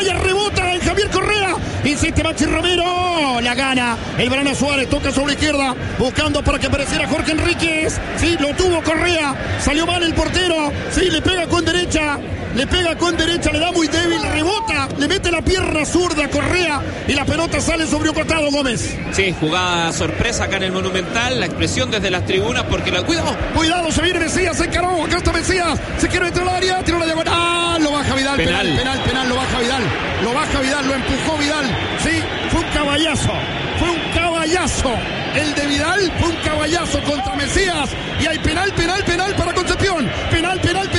Vaya, rebota en Javier Correa. Insiste Maxi Romero. La gana el Banana Suárez. Toca sobre la izquierda. Buscando para que apareciera Jorge Enríquez. Sí, lo tuvo Correa. Salió mal el portero. Sí, le pega con derecha. Le pega con derecha, le da muy débil, rebota, le mete la pierna zurda Correa y la pelota sale sobre un costado, Gómez. Sí, jugada sorpresa acá en el Monumental, la expresión desde las tribunas porque la... Cuidado, se viene Mesías, se encaró, acá está Mesías, se quiere entrar al área, tiró la diagonal, lo baja Vidal, penal, lo baja Vidal, lo empujó Vidal, sí, fue un caballazo. El de Vidal fue un caballazo contra Mesías y hay penal para Concepción. Penal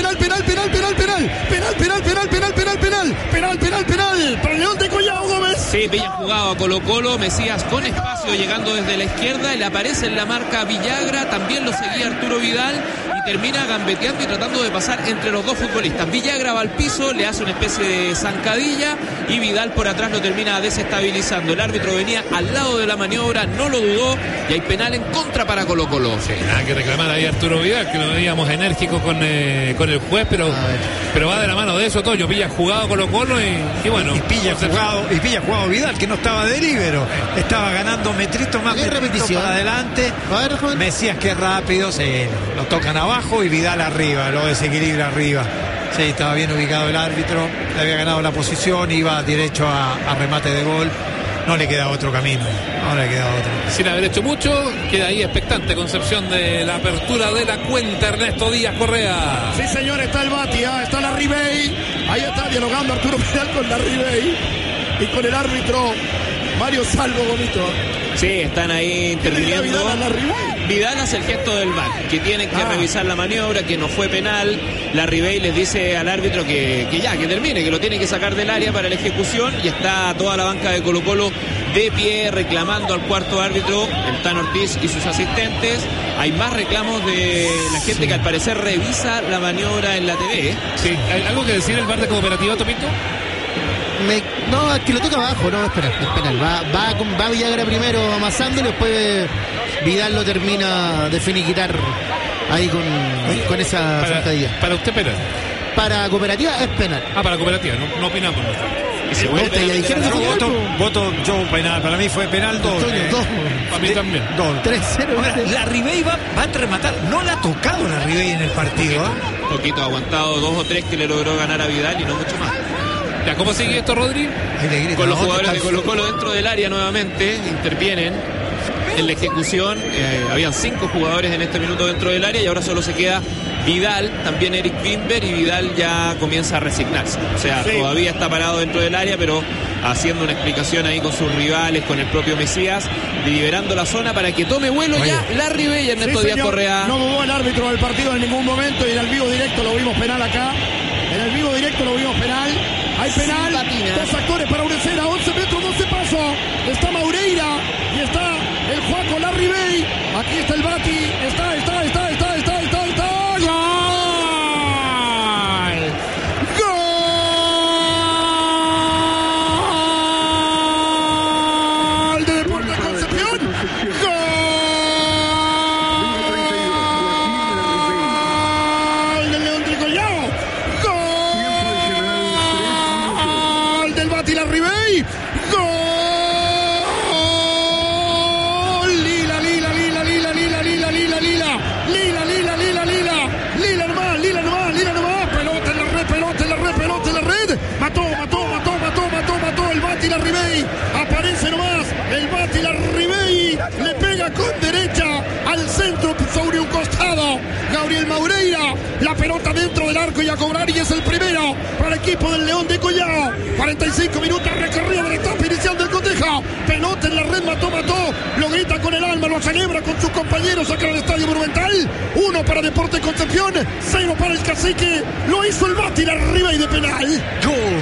para el León de Collao, Gómez. Sí, bien jugado a Colo-Colo, Mesías con espacio llegando desde la izquierda, le aparece en la marca Villagra, también lo seguía Arturo Vidal y termina gambeteando y tratando de pasar entre los dos futbolistas. Villagra va al piso, le hace una especie de zancadilla y Vidal por atrás lo termina desestabilizando. El árbitro venía al lado de la maniobra, no lo dudó y hay penal en contra para Colo-Colo. Sí, nada que reclamar ahí Arturo Vidal, que lo veíamos enérgico con el juez, pero va de la mano de eso, Toño. Pilla jugado Colo-Colo y bueno. Y pilla jugado Vidal, que no estaba de líbero, estaba ganando metritos más para adelante. Mesías que rápido, lo tocan abajo y Vidal arriba, lo desequilibra arriba. Sí, estaba bien ubicado el árbitro, le había ganado la posición, iba derecho a remate de gol. No le queda otro camino, Sin haber hecho mucho, queda ahí expectante Concepción de la apertura de la cuenta. Ernesto Díaz Correa. Sí, señor, está el Bati, está la Ribey. Ahí está dialogando Arturo Vidal con la Ribey y con el árbitro Mario Salvo, bonito. Sí, están ahí interviniendo. Vidal hace el gesto del VAR, que tienen que revisar la maniobra, que no fue penal. La Ribey les dice al árbitro que termine, que lo tiene que sacar del área para la ejecución, y está toda la banca de Colo-Colo de pie reclamando al cuarto árbitro, el Tano Ortiz y sus asistentes. Hay más reclamos de la gente que al parecer revisa la maniobra en la TV. Sí, ¿hay algo que decir el VAR de Cooperativa, Topito? No, es que lo toca abajo, no, espera. Va Villagra primero amasando y después Vidal lo termina de finiquitar ahí con esa zancadilla. ¿Para usted penal? Para Cooperativa es penal. Para Cooperativa, no opinamos nosotros. Voto yo penal, para mí fue penal 2. Para mí también. 3-0. Ahora, la Ribey va a rematar, no la ha tocado la Ribey en el partido. Un poquito aguantado, 2 o 3 que le logró ganar a Vidal y no mucho más. Ya, ¿cómo sigue esto, Rodri? Con los jugadores de Colo-Colo dentro del área nuevamente, intervienen en la ejecución. Habían 5 jugadores en este minuto dentro del área y ahora solo se queda Vidal, también Eric Wimber, y Vidal ya comienza a resignarse. O sea, todavía está parado dentro del área, pero haciendo una explicación ahí con sus rivales, con el propio Mesías, liberando la zona para que tome vuelo ya la Ribey. Ernesto Díaz Correa. No dudó el árbitro del partido en ningún momento y en el vivo directo lo vimos penal acá. Hay penal, 2 actores para Urecena, 11 metros, 12 pasos. Está Maureira y está el Juaco Larribey. Aquí está el Bati, está. ¡Gol! De Deportes Concepción. ¡Gol! Del León de Collao. ¡Gol! Del Bati Larribey. Mató el Bati Larribey. Aparece nomás el Bati Larribey. Le pega con derecha al centro sobre un costado. Gabriel Maureira. La pelota dentro del arco y a cobrar, y es el primero para el equipo del León de Collao. 45 minutos recorrido de la etapa inicial del cotejo. Pelota en la red, mató. Lo grita con el alma, lo celebra con sus compañeros acá en el Estadio Monumental. 1 para Deportes Concepción, 0 para el Cacique. Lo hizo el Bati Larribey de penal. Gol.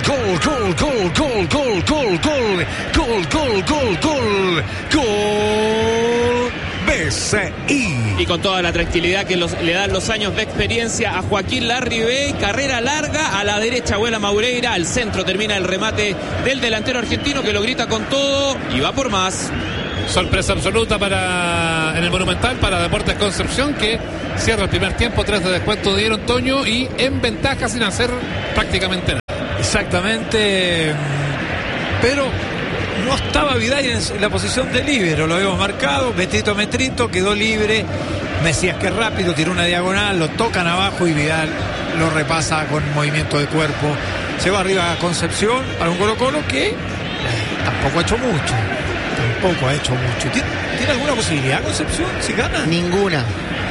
BCI. Y con toda la tranquilidad que le dan los años de experiencia a Joaquín Larribey. Carrera larga, a la derecha vuela Maureira, al centro termina el remate del delantero argentino, que lo grita con todo y va por más. Sorpresa absoluta en el Monumental para Deportes Concepción, que cierra el primer tiempo. 3 de descuento dieron, Toño, y en ventaja sin hacer prácticamente nada. Exactamente, pero no estaba Vidal en la posición de líbero, lo habíamos marcado, Metrito quedó libre, Mesías que rápido, tiró una diagonal, lo tocan abajo y Vidal lo repasa con movimiento de cuerpo, se va arriba a Concepción para un Colo-Colo que tampoco ha hecho mucho. ¿Tiene alguna posibilidad Concepción si gana? Ninguna,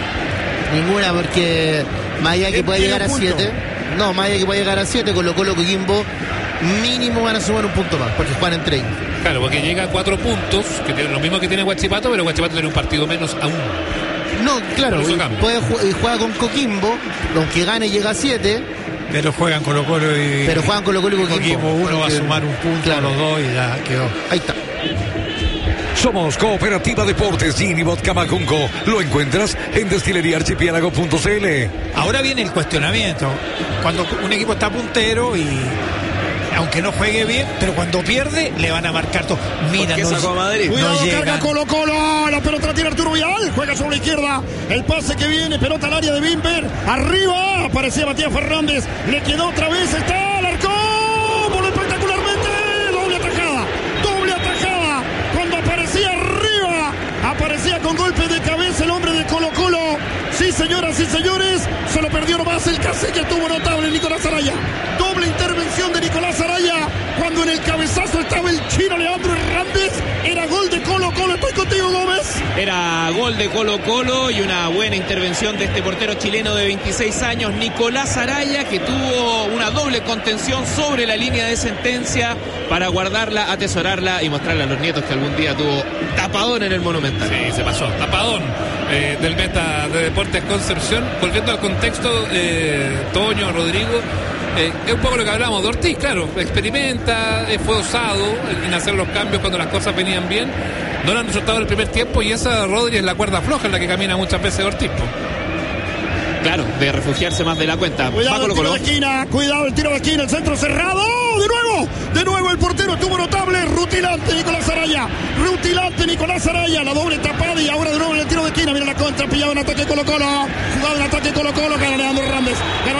porque más allá que pueda llegar a 7, Colo-Colo, Coquimbo mínimo van a sumar un punto más, porque juegan entre ellos. Claro, porque llega a 4 puntos, que tiene lo mismo que tiene Huachipato, pero Huachipato tiene un partido menos aún. No, claro, juega con Coquimbo, aunque gane llega a 7. Pero juegan Colo-Colo y Coquimbo. Uno va a sumar un punto, claro, a los dos y ya quedó. Ahí está. Somos Cooperativa Deportes Ginibot Camaconco. Lo encuentras en destileriaarchipiélago.cl. Ahora viene el cuestionamiento. Cuando un equipo está puntero y aunque no juegue bien, pero cuando pierde le van a marcar todo. Mira, no sacó a Madrid. Cuidado, carga Colo-Colo. La pelota la tiene Arturo Vidal. Juega sobre la izquierda. El pase que viene. Pelota al área de Bimber. Arriba. Aparecía Matías Fernández. Le quedó otra vez. Está al arco. Voló espectacularmente. Doble atajada. Cuando aparecía arriba. Aparecía con golpe de cabeza el hombre de Colo-Colo. Sí, señoras y señores. Se lo perdió nomás el cacique. Estuvo notable Nicolás Araya. Doble intervención de Nicolás Araya. Cuando en el cabezazo estaba el chino Leandro Hernández. Era gol de Colo-Colo. Estoy contigo, Gómez. Era gol de Colo-Colo y una buena intervención de este portero chileno de 26 años, Nicolás Araya, que tuvo una doble contención sobre la línea de sentencia para guardarla, atesorarla y mostrarle a los nietos que algún día tuvo tapadón en el Monumental. Sí, se pasó. Tapadón del meta de Deportes Concepción. Volviendo al contexto, Toño, Rodrigo, es un poco lo que hablamos de Ortiz, claro, experimenta, fue osado en hacer los cambios cuando las cosas venían bien, no le han resultado el primer tiempo y esa, Rodri, es la cuerda floja en la que camina muchas veces Ortiz. Claro, de refugiarse más de la cuenta. Cuidado el tiro de esquina, el centro cerrado, de nuevo el portero estuvo notable, rutilante Nicolás Araya, la doble tapada y ahora de nuevo en el tiro de esquina, mira la contra, pillado en ataque Colo-Colo, jugado en ataque Colo-Colo, gana Leandro Hernández,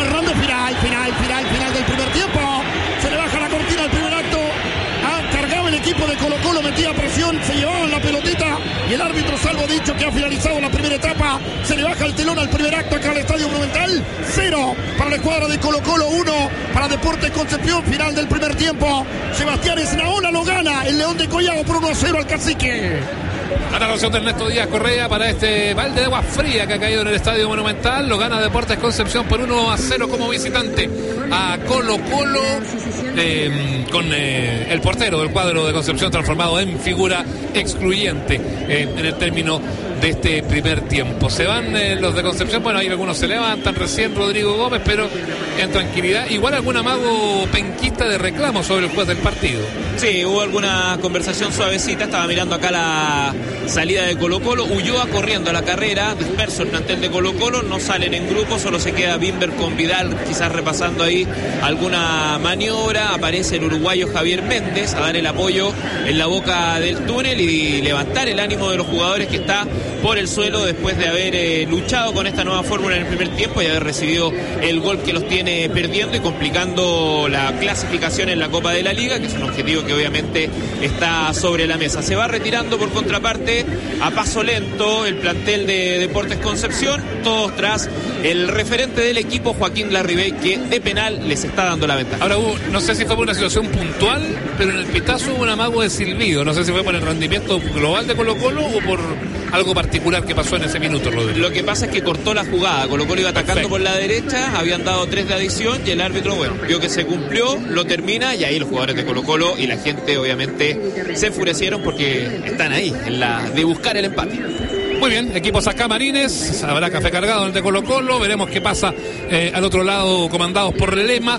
final del primer tiempo, se le baja la cortina al primer acto, cargaba el equipo de Colo-Colo, metía presión, se llevaban la pelotita y el árbitro Salvo ha dicho que ha finalizado la primera etapa, se le baja el telón al primer acto acá al Estadio Monumental, 0 para la escuadra de Colo-Colo, 1 para Deportes Concepción, final del primer tiempo, Sebastián Esnaola lo gana, el León de Collado por 1-0 al Cacique. La narración de Ernesto Díaz Correa para este balde de agua fría que ha caído en el Estadio Monumental. Lo gana Deportes Concepción por 1-0 como visitante a Colo-Colo, con el portero del cuadro de Concepción transformado en figura excluyente en el término de este primer tiempo. Se van los de Concepción, bueno, ahí algunos se levantan recién, Rodrigo Gómez, pero en tranquilidad. Igual algún amago penquista de reclamo sobre el juez del partido. Sí, hubo alguna conversación suavecita, estaba mirando acá la salida de Colo-Colo, Ulloa corriendo a la carrera, disperso el plantel de Colo-Colo, no salen en grupo, solo se queda Bimber con Vidal, quizás repasando ahí alguna maniobra, aparece el uruguayo Javier Méndez a dar el apoyo en la boca del túnel y levantar el ánimo de los jugadores que está por el suelo después de haber luchado con esta nueva fórmula en el primer tiempo y haber recibido el gol que los tiene perdiendo y complicando la clasificación en la Copa de la Liga, que es un objetivo que obviamente está sobre la mesa. Se va retirando por contraparte a paso lento el plantel de Deportes Concepción, todos tras el referente del equipo, Joaquín Larribey, que de penal les está dando la ventaja. Ahora no sé si fue por una situación puntual, pero en el pitazo hubo un amago de silbido, no sé si fue por el rendimiento global de Colo-Colo o por algo particular que pasó en ese minuto, Rodrigo. Lo que pasa es que cortó la jugada, Colo-Colo iba atacando por la derecha, habían dado 3 de adición y el árbitro, bueno, vio que se cumplió, lo termina y ahí los jugadores de Colo-Colo y la gente obviamente se enfurecieron porque están ahí en la de buscar el empate. Muy bien, equipos acá Marines, habrá café cargado en el de Colo-Colo, veremos qué pasa al otro lado, comandados por Lema.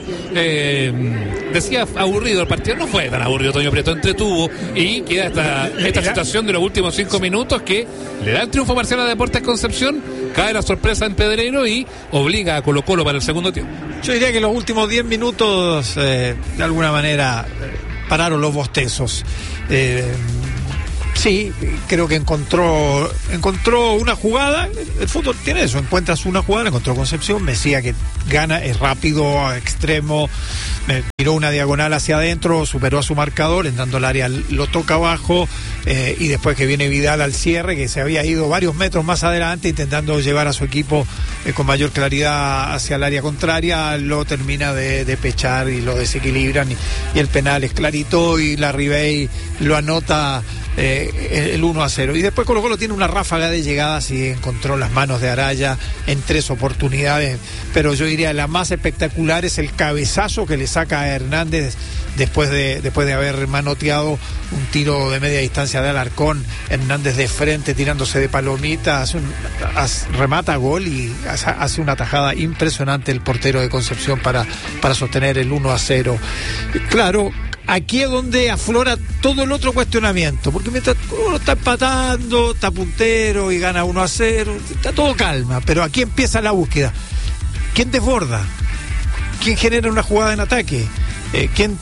Decía aburrido el partido, no fue tan aburrido, Toño Prieto, entretuvo y queda esta situación de los últimos 5 minutos que le da el triunfo parcial a Deportes Concepción, cae la sorpresa en Pedrero y obliga a Colo-Colo para el segundo tiempo. Yo diría que los últimos 10 minutos de alguna manera pararon los bostezos. Sí, creo que encontró una jugada. El fútbol tiene eso, encuentras una jugada, encontró Concepción, Mesía que gana, es rápido, extremo, tiró una diagonal hacia adentro, superó a su marcador, entrando al área lo toca abajo, y después que viene Vidal al cierre, que se había ido varios metros más adelante intentando llevar a su equipo con mayor claridad hacia el área contraria, lo termina de pechar y lo desequilibran, y el penal es clarito y la Ribey lo anota el 1-0. Y después Colo-Colo tiene una ráfaga de llegadas y encontró las manos de Araya en 3 oportunidades, pero yo diría la más espectacular es el cabezazo que le saca a Hernández después de haber manoteado un tiro de media distancia de Alarcón. Hernández de frente tirándose de palomita, remata gol y hace una tajada impresionante el portero de Concepción para sostener el 1-0. Claro, aquí es donde aflora todo el otro cuestionamiento, porque mientras uno está empatando, está puntero y gana 1-0, está todo calma, pero aquí empieza la búsqueda. ¿Quién desborda? ¿Quién genera una jugada en ataque? ¿Quién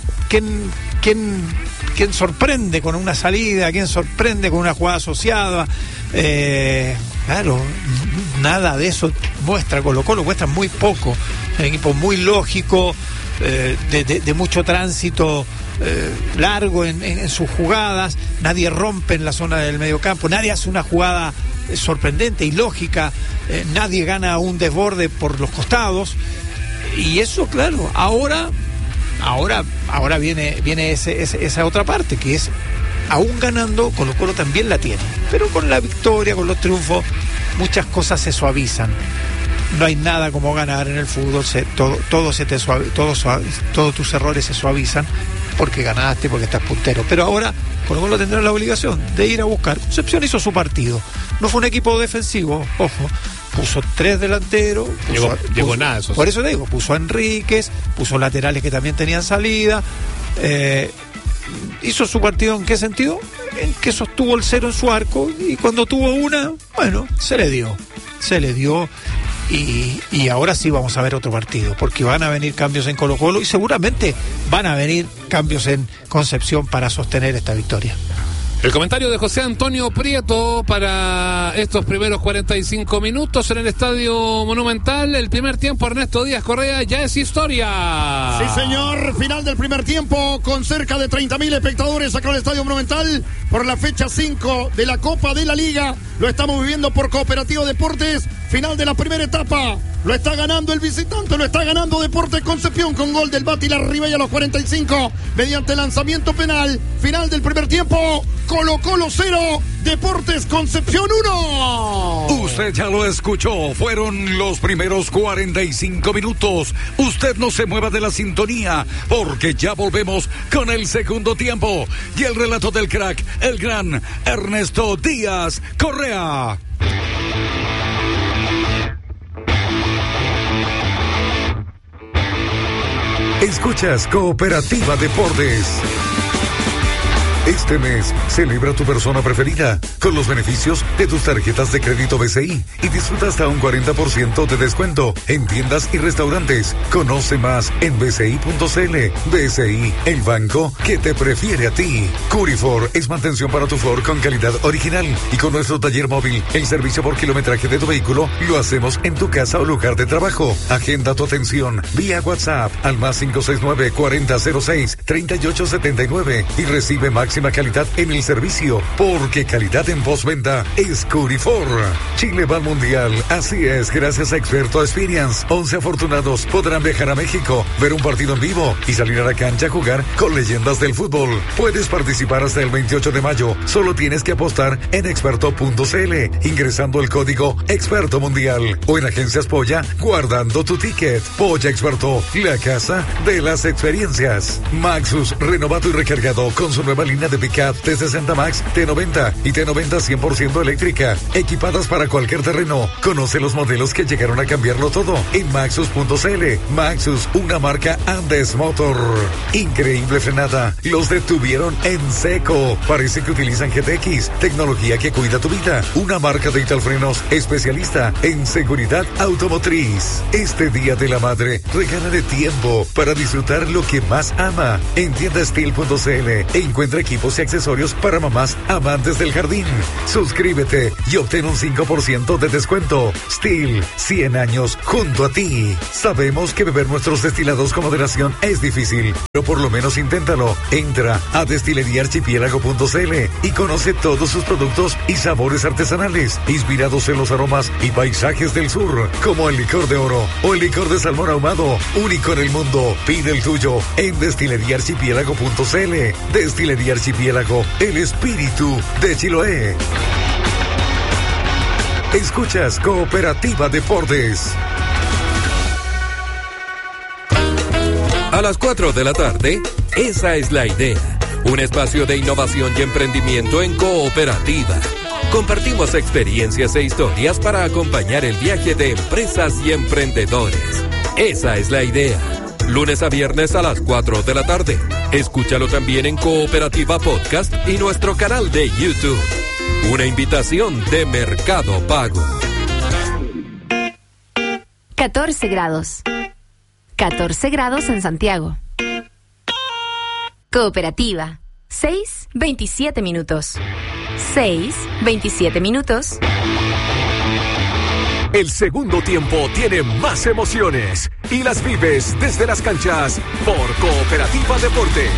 sorprende con una salida? ¿Quién sorprende con una jugada asociada? Claro, nada de eso muestra Colo-Colo, muestra muy poco. Un equipo muy lógico, de mucho tránsito largo en sus jugadas. Nadie rompe en la zona del mediocampo, nadie hace una jugada sorprendente y lógica, nadie gana un desborde por los costados. Y eso, claro, ahora viene esa otra parte, que es, aún ganando, Colo-Colo también la tiene, pero con la victoria, con los triunfos, muchas cosas se suavizan. No hay nada como ganar en el fútbol, todos tus errores se suavizan porque ganaste, porque estás puntero. Pero ahora Colo-Colo tendrá la obligación de ir a buscar. Concepción hizo su partido, no fue un equipo defensivo, ojo. Puso 3 delanteros. Llegó nada, eso sí. Por eso te digo, puso a Enríquez, puso laterales que también tenían salida. Hizo su partido, ¿en qué sentido? En que sostuvo el 0 en su arco, y cuando tuvo una, bueno, se le dio. Y ahora sí vamos a ver otro partido, porque van a venir cambios en Colo-Colo y seguramente van a venir cambios en Concepción para sostener esta victoria. El comentario de José Antonio Prieto para estos primeros 45 minutos en el Estadio Monumental. El primer tiempo, Ernesto Díaz Correa, ya es historia. Sí, señor. Final del primer tiempo con cerca de 30.000 espectadores acá en el Estadio Monumental por la fecha 5 de la Copa de la Liga. Lo estamos viviendo por Cooperativa Deportes. Final de la primera etapa. Lo está ganando el visitante, lo está ganando Deportes Concepción con gol del Bati Larribey a los 45 mediante lanzamiento penal. Final del primer tiempo, Colo-Colo 0, Deportes Concepción 1. Usted ya lo escuchó, fueron los primeros 45 minutos. Usted no se mueva de la sintonía, porque ya volvemos con el segundo tiempo y el relato del crack, el gran Ernesto Díaz Correa. Escuchas Cooperativa Deportes. Este mes, celebra tu persona preferida con los beneficios de tus tarjetas de crédito BCI y disfruta hasta un 40% de descuento en tiendas y restaurantes. Conoce más en bci.cl. BCI, el banco que te prefiere a ti. Curifor es mantención para tu Ford con calidad original, y con nuestro taller móvil, el servicio por kilometraje de tu vehículo, lo hacemos en tu casa o lugar de trabajo. Agenda tu atención vía WhatsApp al más 569-4006-3879 y recibe máxima calidad en el servicio, porque calidad en postventa es Curifor. Chile va al mundial, así es, gracias a Experto Experience. 11 afortunados podrán viajar a México, ver un partido en vivo y salir a la cancha a jugar con leyendas del fútbol. Puedes participar hasta el 28 de mayo, solo tienes que apostar en experto.cl ingresando el código Experto Mundial o en Agencias Polla guardando tu ticket. Polla Experto, la casa de las experiencias. Maxus, renovado y recargado con su nueva línea de pick-up T60 Max, T90 y T90 100% eléctrica, equipadas para cualquier terreno. Conoce los modelos que llegaron a cambiarlo todo en Maxus.cl. Maxus, una marca Andes Motor. Increíble frenada, los detuvieron en seco. Parece que utilizan GTX, tecnología que cuida tu vida. Una marca de Italfrenos especialista en seguridad automotriz. Este Día de la Madre, regálale tiempo para disfrutar lo que más ama en tiendastil.cl e encuentra equipos y accesorios para mamás amantes del jardín. Suscríbete y obtén un 5% de descuento. Steel, 100 años junto a ti. Sabemos que beber nuestros destilados con moderación es difícil, pero por lo menos inténtalo. Entra a destileriaarchipiélago.cl y conoce todos sus productos y sabores artesanales, inspirados en los aromas y paisajes del sur, como el licor de oro o el licor de salmón ahumado, único en el mundo. Pide el tuyo en destileriaarchipiélago.cl. Destilería Archipiélago, el espíritu de Chiloé. Escuchas Cooperativa Deportes. A las 4 de la tarde, esa es la idea. Un espacio de innovación y emprendimiento en cooperativa. Compartimos experiencias e historias para acompañar el viaje de empresas y emprendedores. Esa es la idea. Lunes a viernes a las 4 de la tarde. Escúchalo también en Cooperativa Podcast y nuestro canal de YouTube. Una invitación de Mercado Pago. 14 grados. 14 grados en Santiago. Cooperativa. 6:27 minutos. 6:27 minutos. El segundo tiempo tiene más emociones y las vives desde las canchas por Cooperativa Deportes.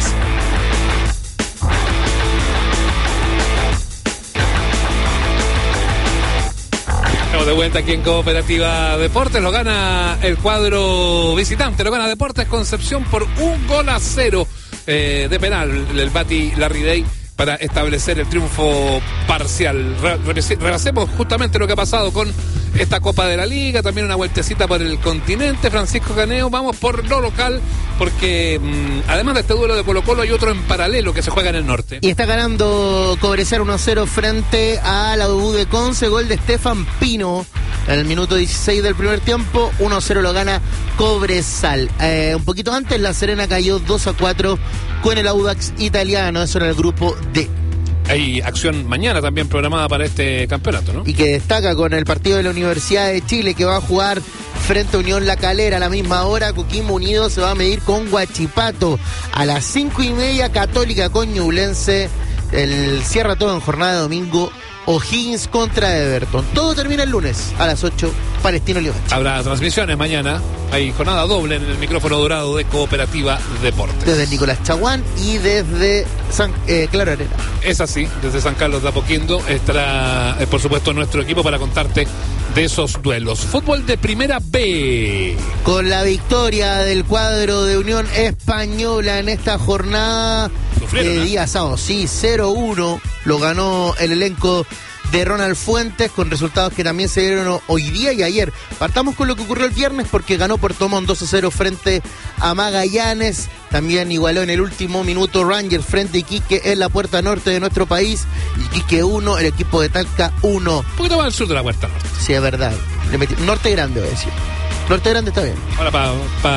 Estamos de vuelta aquí en Cooperativa Deportes. Lo gana el cuadro visitante, lo gana Deportes Concepción por 1-0 de penal. El Bati Larribey para establecer el triunfo parcial. Repasemos justamente lo que ha pasado con esta Copa de la Liga, también una vueltecita por el continente. Francisco Caneo, vamos por lo local, porque además de este duelo de Colo-Colo hay otro en paralelo que se juega en el norte. Y está ganando Cobresal 1-0 frente a la U de Conce, gol de Stefan Pino en el minuto 16 del primer tiempo. 1-0 lo gana Cobresal. Un poquito antes La Serena cayó 2-4 con el Audax italiano, eso era el grupo D. Hay acción mañana también programada para este campeonato, ¿no? Y que destaca con el partido de la Universidad de Chile, que va a jugar frente a Unión La Calera a la misma hora. Coquimbo Unido se va a medir con Huachipato a las 5:30, Católica con Ñublense. El cierra todo en jornada de domingo, O'Higgins contra Everton. Todo termina el lunes a las 8, Palestino Limache. Habrá transmisiones mañana. Hay jornada doble en el micrófono dorado de Cooperativa Deportes. Desde Nicolás Chaguán y desde Claro Arena. Es así, desde San Carlos de Apoquindo estará, por supuesto, nuestro equipo para contarte de esos duelos. Fútbol de Primera B. Con la victoria del cuadro de Unión Española en esta jornada de día sábado. Sí, 0-1 lo ganó el elenco de Ronald Fuentes, con resultados que también se dieron hoy día y ayer. Partamos con lo que ocurrió el viernes, porque ganó Puerto Montt 2-0 frente a Magallanes. También igualó en el último minuto Rangers frente a Iquique en la puerta norte de nuestro país. Iquique 1, el equipo de Talca 1. Un poquito más al sur de la puerta norte. Sí, es verdad. Norte Grande, voy a decir. Norte Grande está bien. Ahora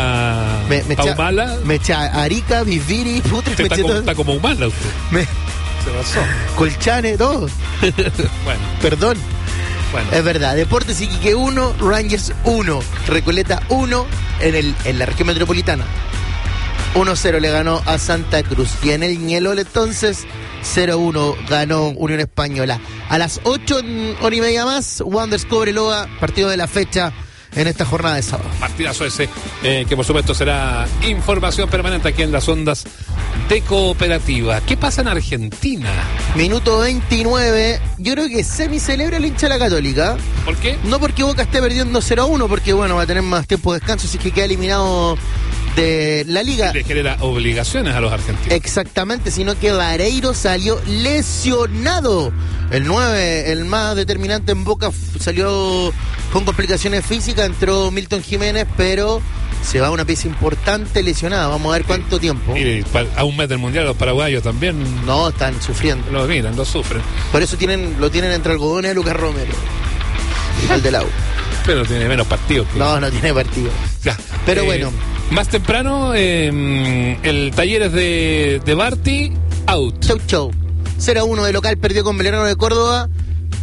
para Humala. Me echa Arica, Viviri, putres, está como Humala usted. Se pasó. Colchane, todo. Bueno. Perdón. Bueno. Es verdad. Deportes Iquique 1, Rangers 1, Recoleta 1 en la región metropolitana. 1-0 le ganó a Santa Cruz. Y en el Ñelol entonces 0-1 ganó Unión Española. A las 8, hora y media más, Wanderers Cobreloa, partido de la fecha en esta jornada de sábado. Partidazo ese, que por supuesto será información permanente aquí en las ondas de Cooperativa. ¿Qué pasa en Argentina? Minuto 29, yo creo que semi-celebra el hincha de la Católica. ¿Por qué? No porque Boca esté perdiendo 0-1, porque bueno, va a tener más tiempo de descanso, así que queda eliminado de la liga. Le genera obligaciones a los argentinos. Exactamente, sino que Vareiro salió lesionado. El 9, el más determinante en Boca, salió con complicaciones físicas, entró Milton Jiménez, pero se va una pieza importante lesionada. Vamos a ver cuánto tiempo. Y a un mes del Mundial los paraguayos también. No, están sufriendo. Lo miran, lo sufren. Por eso lo tienen entre algodones a Lucas Romero, el del AU. Pero tiene menos partidos. No tiene partido. Ya. Pero bueno. Más temprano, el Talleres de Barty, out. Chau. 0-1 de local, perdió con Belgrano de Córdoba.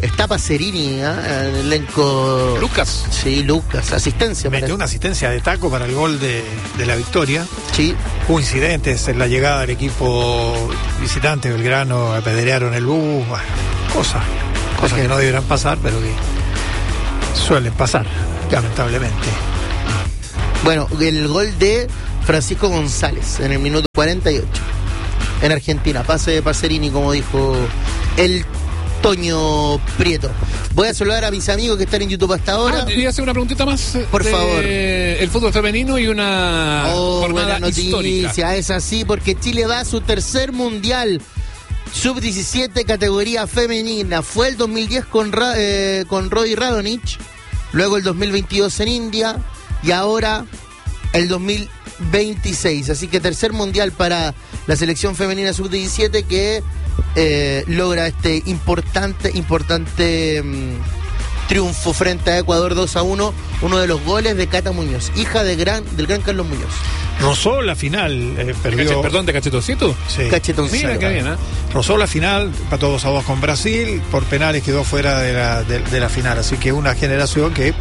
Está Pacerini, en el elenco. Lucas. Sí, Lucas, asistencia. Metió una asistencia de taco para el gol de la victoria. Sí. Hubo incidentes en la llegada del equipo visitante. Belgrano apedrearon el bus. Bueno, cosas que no deberán pasar, pero que suelen pasar, lamentablemente. Bueno, el gol de Francisco González en el minuto 48 en Argentina. Pase de Pacerini, como dijo el Toño Prieto. Voy a saludar a mis amigos que están en YouTube hasta ahora. Quería hacer una preguntita más. Por favor. El fútbol femenino y una jornada histórica. Es así, porque Chile va a su tercer mundial sub-17 categoría femenina. Fue el 2010 con Rodi Radonich, luego el 2022 en India y ahora el 2026. Así que tercer mundial para la selección femenina sub-17 que logra este importante triunfo frente a Ecuador 2-1, uno de los goles de Cata Muñoz, hija del gran Carlos Muñoz. Rozó la final, perdió. Perdón, de Cachetoncito. Sí. Cachetoncito. Mira qué bien, ¿eh? Rozó la final, empató 2-2 con Brasil, por penales quedó fuera de la final, así que una generación que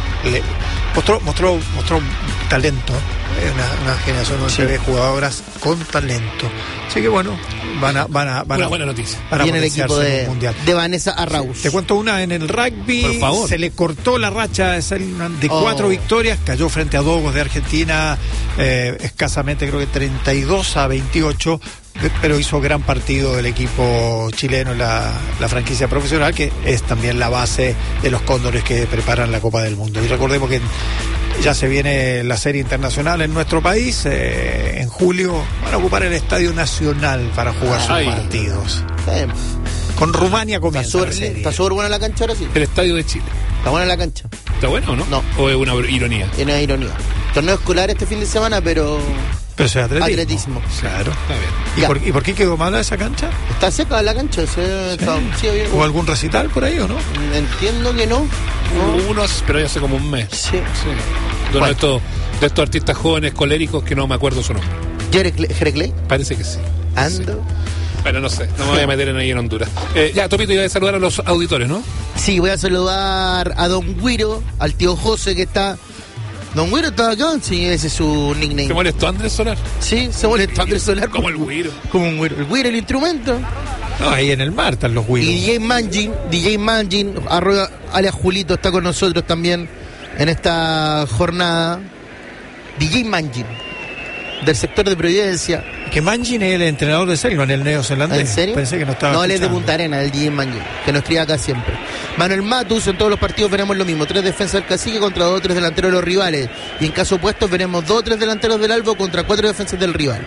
mostró talento, una generación donde se ve jugadoras con talento. Así que bueno, van a una buena noticia. Viene el equipo de Vanessa Arrauz. Te cuento una en el rugby. Por favor. Se le cortó la racha de 4 victorias, cayó frente a Dogos de Argentina, escasamente creo que 32-28, pero hizo gran partido del equipo chileno, la franquicia profesional, que es también la base de los Cóndores que preparan la Copa del Mundo. Y recordemos que ya se viene la serie internacional en nuestro país. En julio van a ocupar el Estadio Nacional para jugar sus partidos. Con Rumania comienza la serie. ¿Está súper buena la cancha ahora sí? El Estadio de Chile. ¿Está buena la cancha? ¿Está bueno o no? No. ¿O es una ironía? Es una ironía. Torneo escolar este fin de semana, pero es atletismo. Claro. Está bien. ¿Y por qué quedó mala esa cancha? Está seca la cancha. ¿O algún recital por ahí o no? Entiendo que no. Unos, pero ya hace como un mes. Sí. De estos artistas jóvenes coléricos que no me acuerdo su nombre. ¿Jere Clay? Parece que sí. Ando. Pero no sé, no me voy a meter ahí en Honduras. Ya, Topito, iba a saludar a los auditores, ¿no? Sí, voy a saludar a Don Guiro, al tío José que está. Don Guiro está acá, sí, ese es su nickname. ¿Se molestó Andrés Solar? Sí, se molestó Andrés Solar. Como el Guiro. Como un Guiro. El Guiro, el instrumento. No, ahí en el mar están los Guiros. Y DJ Mangin, alias Julito, está con nosotros también en esta jornada. DJ Mangin, del sector de Providencia. Que Mangin es el entrenador de Selvan, el neozelandés. ¿En serio? Pensé que no estaba. No, él es de Punta Arenas, el DJ Mangin, que nos escribe acá siempre. Manuel Matus, en todos los partidos veremos lo mismo: 3 defensas del Cacique contra 2 o 3 delanteros de los rivales. Y en caso opuesto veremos 2 o 3 delanteros del Albo contra 4 defensas del rival.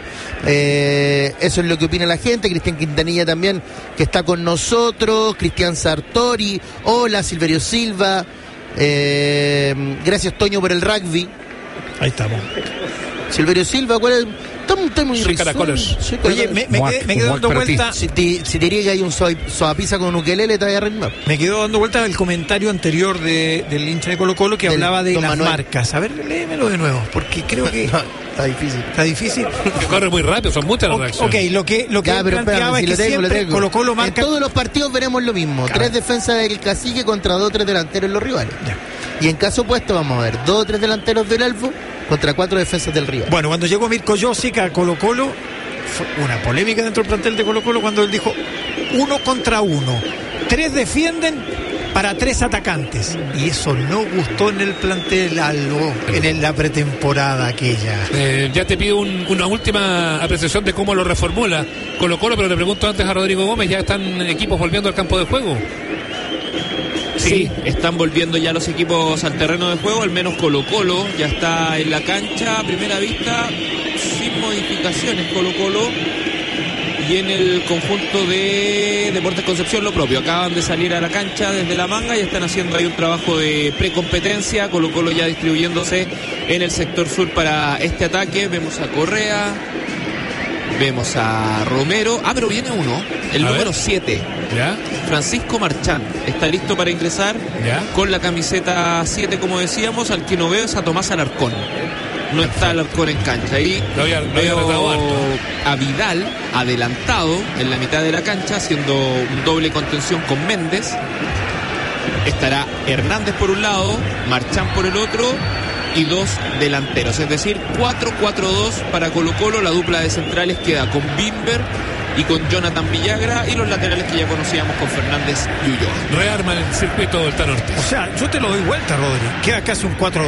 Eso es lo que opina la gente. Cristian Quintanilla también, que está con nosotros. Cristian Sartori. Hola, Silverio Silva. Gracias, Toño, por el rugby. Ahí estamos. Silverio Silva, ¿cuál es? Está muy Soy caracoles. Oye, me quedé dando vuelta. Si te diría que hay un soapisa con ukelele, te voy a arreglar. Me quedó dando vuelta el comentario anterior del hincha de Colo Colo que hablaba de las Manuel. Marcas. A ver, léemelo de nuevo, porque creo que está difícil. Está difícil. Que corre muy rápido, son muchas las reacciones. Ok, lo que Ya, pero planteaba espérame, es si que lo tengo. siempre Colo Colo marca. En todos los partidos veremos lo mismo. Claro. 3 defensas del Cacique contra 2 o 3 delanteros de los rivales. Ya. Y en caso opuesto vamos a ver 2 o 3 delanteros del Albo contra 4 defensas del rival. Bueno, cuando llegó Mirko Josic a Colo Colo, fue una polémica dentro del plantel de Colo Colo cuando él dijo 1 contra 1. 3 defienden para 3 atacantes. Y eso no gustó en el plantel algo en la pretemporada aquella. Ya te pido una última apreciación de cómo lo reformula Colo Colo, pero le pregunto antes a Rodrigo Gómez, ¿ya están equipos volviendo al campo de juego? Sí, están volviendo ya los equipos al terreno de juego, al menos Colo Colo ya está en la cancha a primera vista, sin modificaciones Colo Colo. Y en el conjunto de Deportes Concepción lo propio, acaban de salir a la cancha desde la manga y están haciendo ahí un trabajo de precompetencia. Colo Colo ya distribuyéndose en el sector sur para este ataque. Vemos a Correa, vemos a Romero. Pero viene uno, el número 7. ¿Ya? Francisco Marchán está listo para ingresar. ¿Ya? Con la camiseta 7, como decíamos. Al que no veo es a Tomás Alarcón. No está Alarcón en cancha. Ahí lo había retado harto. a Vidal adelantado en la mitad de la cancha, haciendo un doble contención con Méndez. Estará Hernández por un lado, Marchán por el otro y dos delanteros, es decir, 4-4-2 para Colo-Colo. La dupla de centrales queda con Bimber y con Jonathan Villagra, y los laterales que ya conocíamos con Fernández y Ulloa. Rearman el circuito del Tano Ortiz. O sea, yo te lo doy vuelta, Rodri. Queda casi un 4-2-4.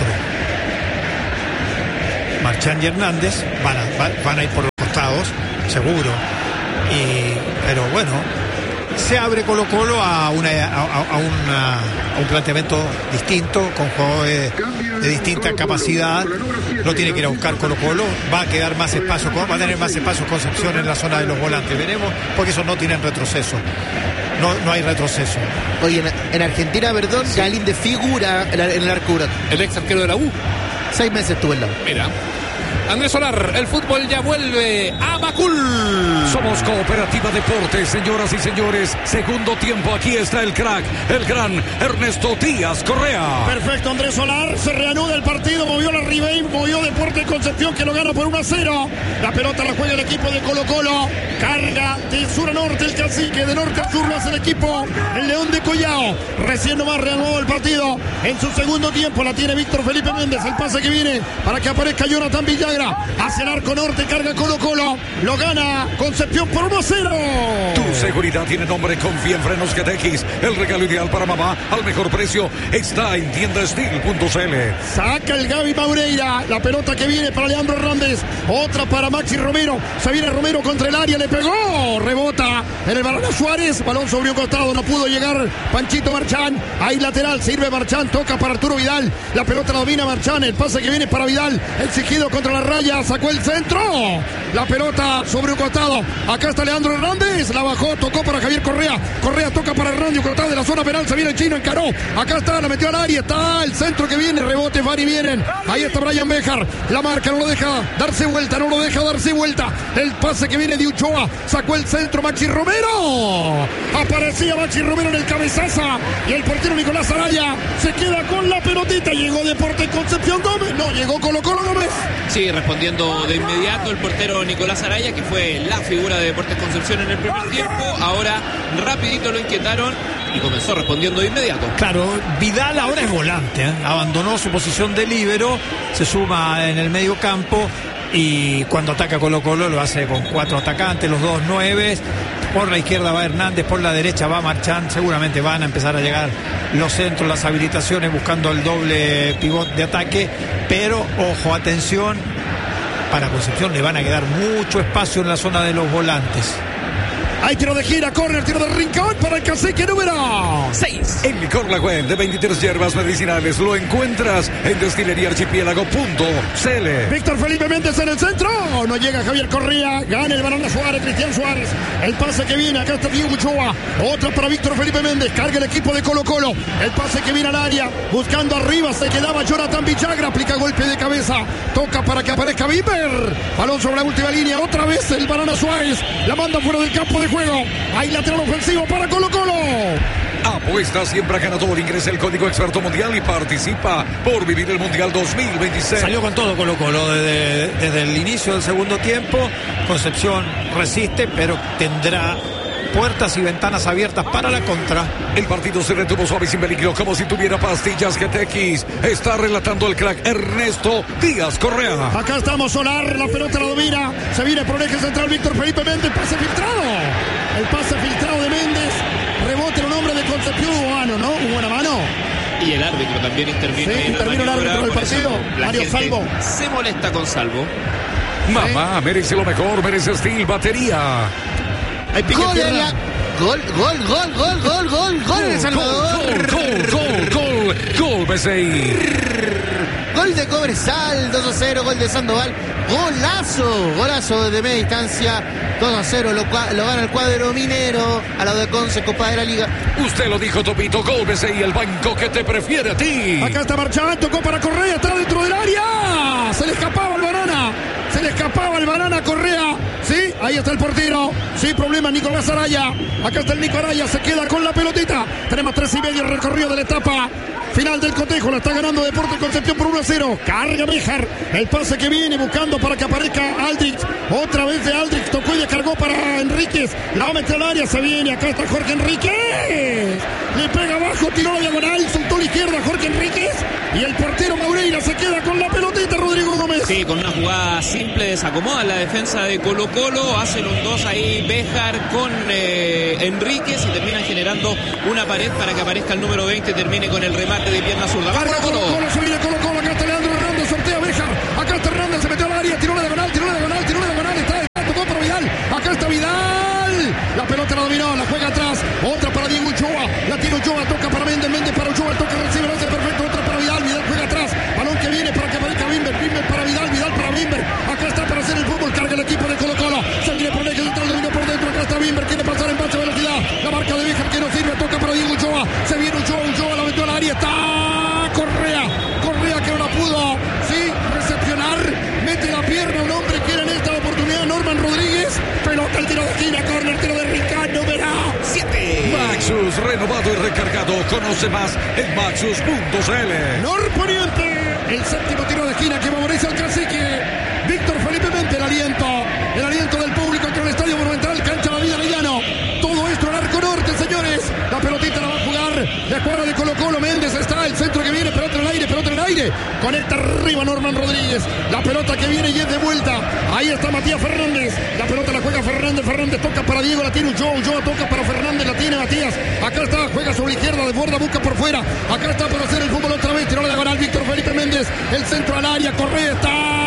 Marchán y Hernández van a ir por los costados, seguro. Pero bueno, se abre Colo-Colo a un planteamiento distinto, con jugadores de distinta capacidad. No tiene que ir a buscar Colo-Colo, va a quedar más espacio, va a tener más espacio Concepción en la zona de los volantes. Veremos, porque esos no tienen retroceso. No hay retroceso. Oye, en Argentina, perdón, sí. Galíndez figura en el arco. El ex arquero de la U. 6 meses estuvo en la U. Mira. Andrés Solar, el fútbol ya vuelve a Macul. Somos Cooperativa Deportes, señoras y señores. Segundo tiempo, aquí está el crack, el gran Ernesto Díaz Correa. Perfecto, Andrés Solar, se reanuda el partido, movió la Ribey, movió Deportes Concepción, que lo gana por 1-0. La pelota la juega el equipo de Colo-Colo, carga de sur a norte el cacique, de norte a sur lo hace el equipo, el León de Collao. Recién nomás reanudó el partido en su segundo tiempo, la tiene Víctor Felipe Méndez, el pase que viene para que aparezca Jonathan Villagra. Hacia el arco norte, carga Colo-Colo, lo gana Concepción por 1-0. Tu seguridad tiene nombre, confía en Frenos GTX, el regalo ideal para mamá al mejor precio está en tiendastil.cl. Saca el Gaby Maureira, la pelota que viene para Leandro Hernández, otra para Maxi Romero, se viene Romero contra el área, le pegó, rebota en el balón a Suárez, balón sobre un costado, no pudo llegar Panchito Marchán, ahí lateral, sirve Marchán, toca para Arturo Vidal, la pelota la domina Marchán, el pase que viene para Vidal, exigido contra la raya, sacó el centro, la pelota sobre un costado, acá está Leandro Hernández, la bajó, tocó para Javier Correa, Correa toca para Hernández, costado de la zona penal, se viene el chino, encaró, acá está, la metió al área, está el centro que viene, rebote, van y vienen, ahí está Brian Béjar, la marca, no lo deja darse vuelta, el pase que viene de Uchoa, sacó el centro Maxi Romero, aparecía Maxi Romero en el cabezazo, y el portero Nicolás Araya se queda con la pelotita, llegó Deportes Concepción Gómez, no, llegó Colo-Colo Gómez. Sí, respondiendo de inmediato el portero Nicolás Araya, que fue la figura de Deportes Concepción en el primer tiempo. Ahora rapidito lo inquietaron y comenzó respondiendo de inmediato. Claro, Vidal ahora es volante, abandonó su posición de líbero, se suma en el medio campo y cuando ataca Colo-Colo lo hace con 4 atacantes, los 2 9. Por la izquierda va Hernández, por la derecha va Marchán. Seguramente van a empezar a llegar los centros, las habilitaciones, buscando el doble pivot de ataque. Pero, ojo, atención, para Concepción le van a quedar mucho espacio en la zona de los volantes. Hay tiro de gira, córner, tiro de rincón para el cacique número 6. El licor La Güell de 23 hierbas medicinales lo encuentras en destileríaarchipiélago.cl. Víctor Felipe Méndez en el centro, no llega Javier Correa, gana el balón a Suárez, Cristian Suárez, el pase que viene, acá está Diego Uchoa, otra para Víctor Felipe Méndez, carga el equipo de Colo-Colo, el pase que viene al área, buscando arriba, se quedaba Jonathan Villagra, aplica golpe de cabeza, toca para que aparezca Bimber, balón sobre la última línea, otra vez el balón a Suárez, la manda fuera del campo de juego, hay lateral ofensivo para Colo-Colo. Apuesta siempre a ganador, ingresa el código experto mundial y participa por vivir el Mundial 2026. Salió con todo Colo-Colo desde el inicio del segundo tiempo. Concepción resiste, pero tendrá puertas y ventanas abiertas para la contra. El partido se retuvo suave y sin peligro, como si tuviera pastillas GTX. Está relatando el crack Ernesto Díaz Correa. Acá estamos, Solar, la pelota la domina, se viene por el eje central Víctor Felipe Méndez, pase filtrado, el pase filtrado de Méndez, rebote en un hombre de Concepción, hubo mano, ¿no? Hubo una mano. Y el árbitro también intervino. Sí, intervino el árbitro del partido, Mario Salvo. Se molesta con Salvo. Mamá, merece lo mejor, merece Steel Batería. Hay pique gol, gol en El Salvador. Gol, BCI. Gol de Cobresal, 2-0, gol de Sandoval. Golazo de media distancia, 2-0, lo gana el cuadro minero, a lado de Conce, Copa de la Liga. Usted lo dijo, Topito, gol BCI, el banco que te prefiere a ti. Acá está Marchán, tocó para Correa, está dentro del área, se le escapaba el banana. Se le escapaba el banana Correa. Sí, ahí está el portero. Sin problema, Nicolás Araya. Acá está el Nico Araya, se queda con la pelotita. Tenemos 3:30 el recorrido de la etapa final del cotejo. La está ganando Deportes Concepción por 1-0. Carga Béjar. El pase que viene buscando para que aparezca Aldrich. Otra vez de Aldrich. Tocó y cargó para Enríquez. La va a meter al área. Se viene. Acá está Jorge Enríquez. Le pega abajo. Tiró la diagonal. Soltó la izquierda Jorge Enríquez. Y el portero Maureira se queda con la pelotita. Rodrigo Gómez. Sí, con una jugada simple. Desacomoda la defensa de Colo Colo. Hacen un 2 ahí Béjar con Enríquez. Y terminan generando una pared para que aparezca el número 20. Termine con el remate de pierna zurda. Colo Colo, se viene Colo Colo. Acá está Leandro Hernández. Sortea Béjar. Acá está Hernández. Se metió al área. Tiró la diagonal. Está tocó para Vidal. Acá está Vidal. La pelota la dominó. La juega atrás. Otra para Diego Ochoa. La tira Ochoa. Toca para Méndez. Méndez para Ochoa. Toca, recibe. Lo hace perfecto. Otra para Vidal. Vidal juega atrás. Balón que viene para que aparezca Bimber. Bimber para Vidal. Vidal para Bimber. Acá está para hacer el fútbol. Carga el equipo de Colo Colo. Se viene por el eje central. Domina por dentro. Acá está Bimber. Quiere pasar en base de velocidad. La marca de Béjar que no sirve. Toca para Diego Ochoa. Se viene Ochoa. Ochoa la metió al área. Está Correa que no la pudo, sí, recepcionar, mete la pierna un hombre que era en esta oportunidad Norman Rodríguez, pelota el tiro de esquina, córner, tiro de Ricardo, número 7. Maxus, renovado y recargado, conoce más en maxus.cl. Norponiente, el séptimo tiro de esquina que favorece al cacique, Víctor Felipe Mente, el aliento del público entre el Estadio Monumental, cancha La Vida Arellano, todo esto en Arco Norte, señores, la pelotita la va a jugar la escuadra de Colo Colo, Méndez está, el centro que viene, pelota en el aire, conecta arriba Norman Rodríguez, la pelota que viene y es de vuelta, ahí está Matías Fernández, la pelota la juega Fernández toca para Diego, la tiene Ulloa toca para Fernández, la tiene Matías, acá está, juega sobre la izquierda, desborda, busca por fuera, acá está para hacer el fútbol otra vez, tiró la diagonal Víctor Felipe Méndez, el centro al área, Correa está.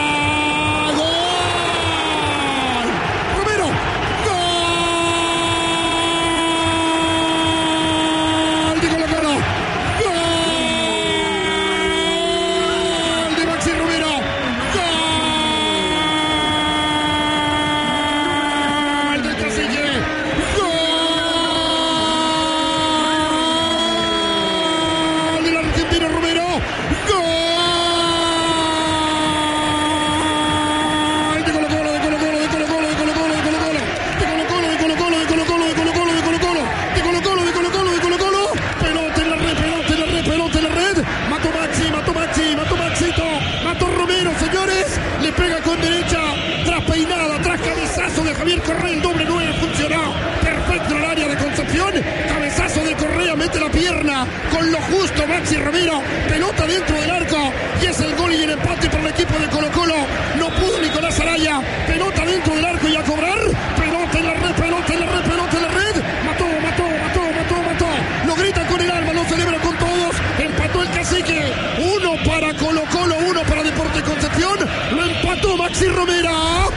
Javier Correa, el doble 9 funcionó perfecto en el área de Concepción, cabezazo de Correa, mete la pierna con lo justo Maxi Romero, pelota dentro del arco y es el gol y el empate para el equipo de Colo Colo, no pudo Nicolás Araya, pelota dentro del arco y a cobrar, pelota en la red, mató, lo grita con el alma, lo celebra con todos, empató el cacique, 1 para Colo Colo, 1 para Deportes Concepción, lo empató Maxi Romero.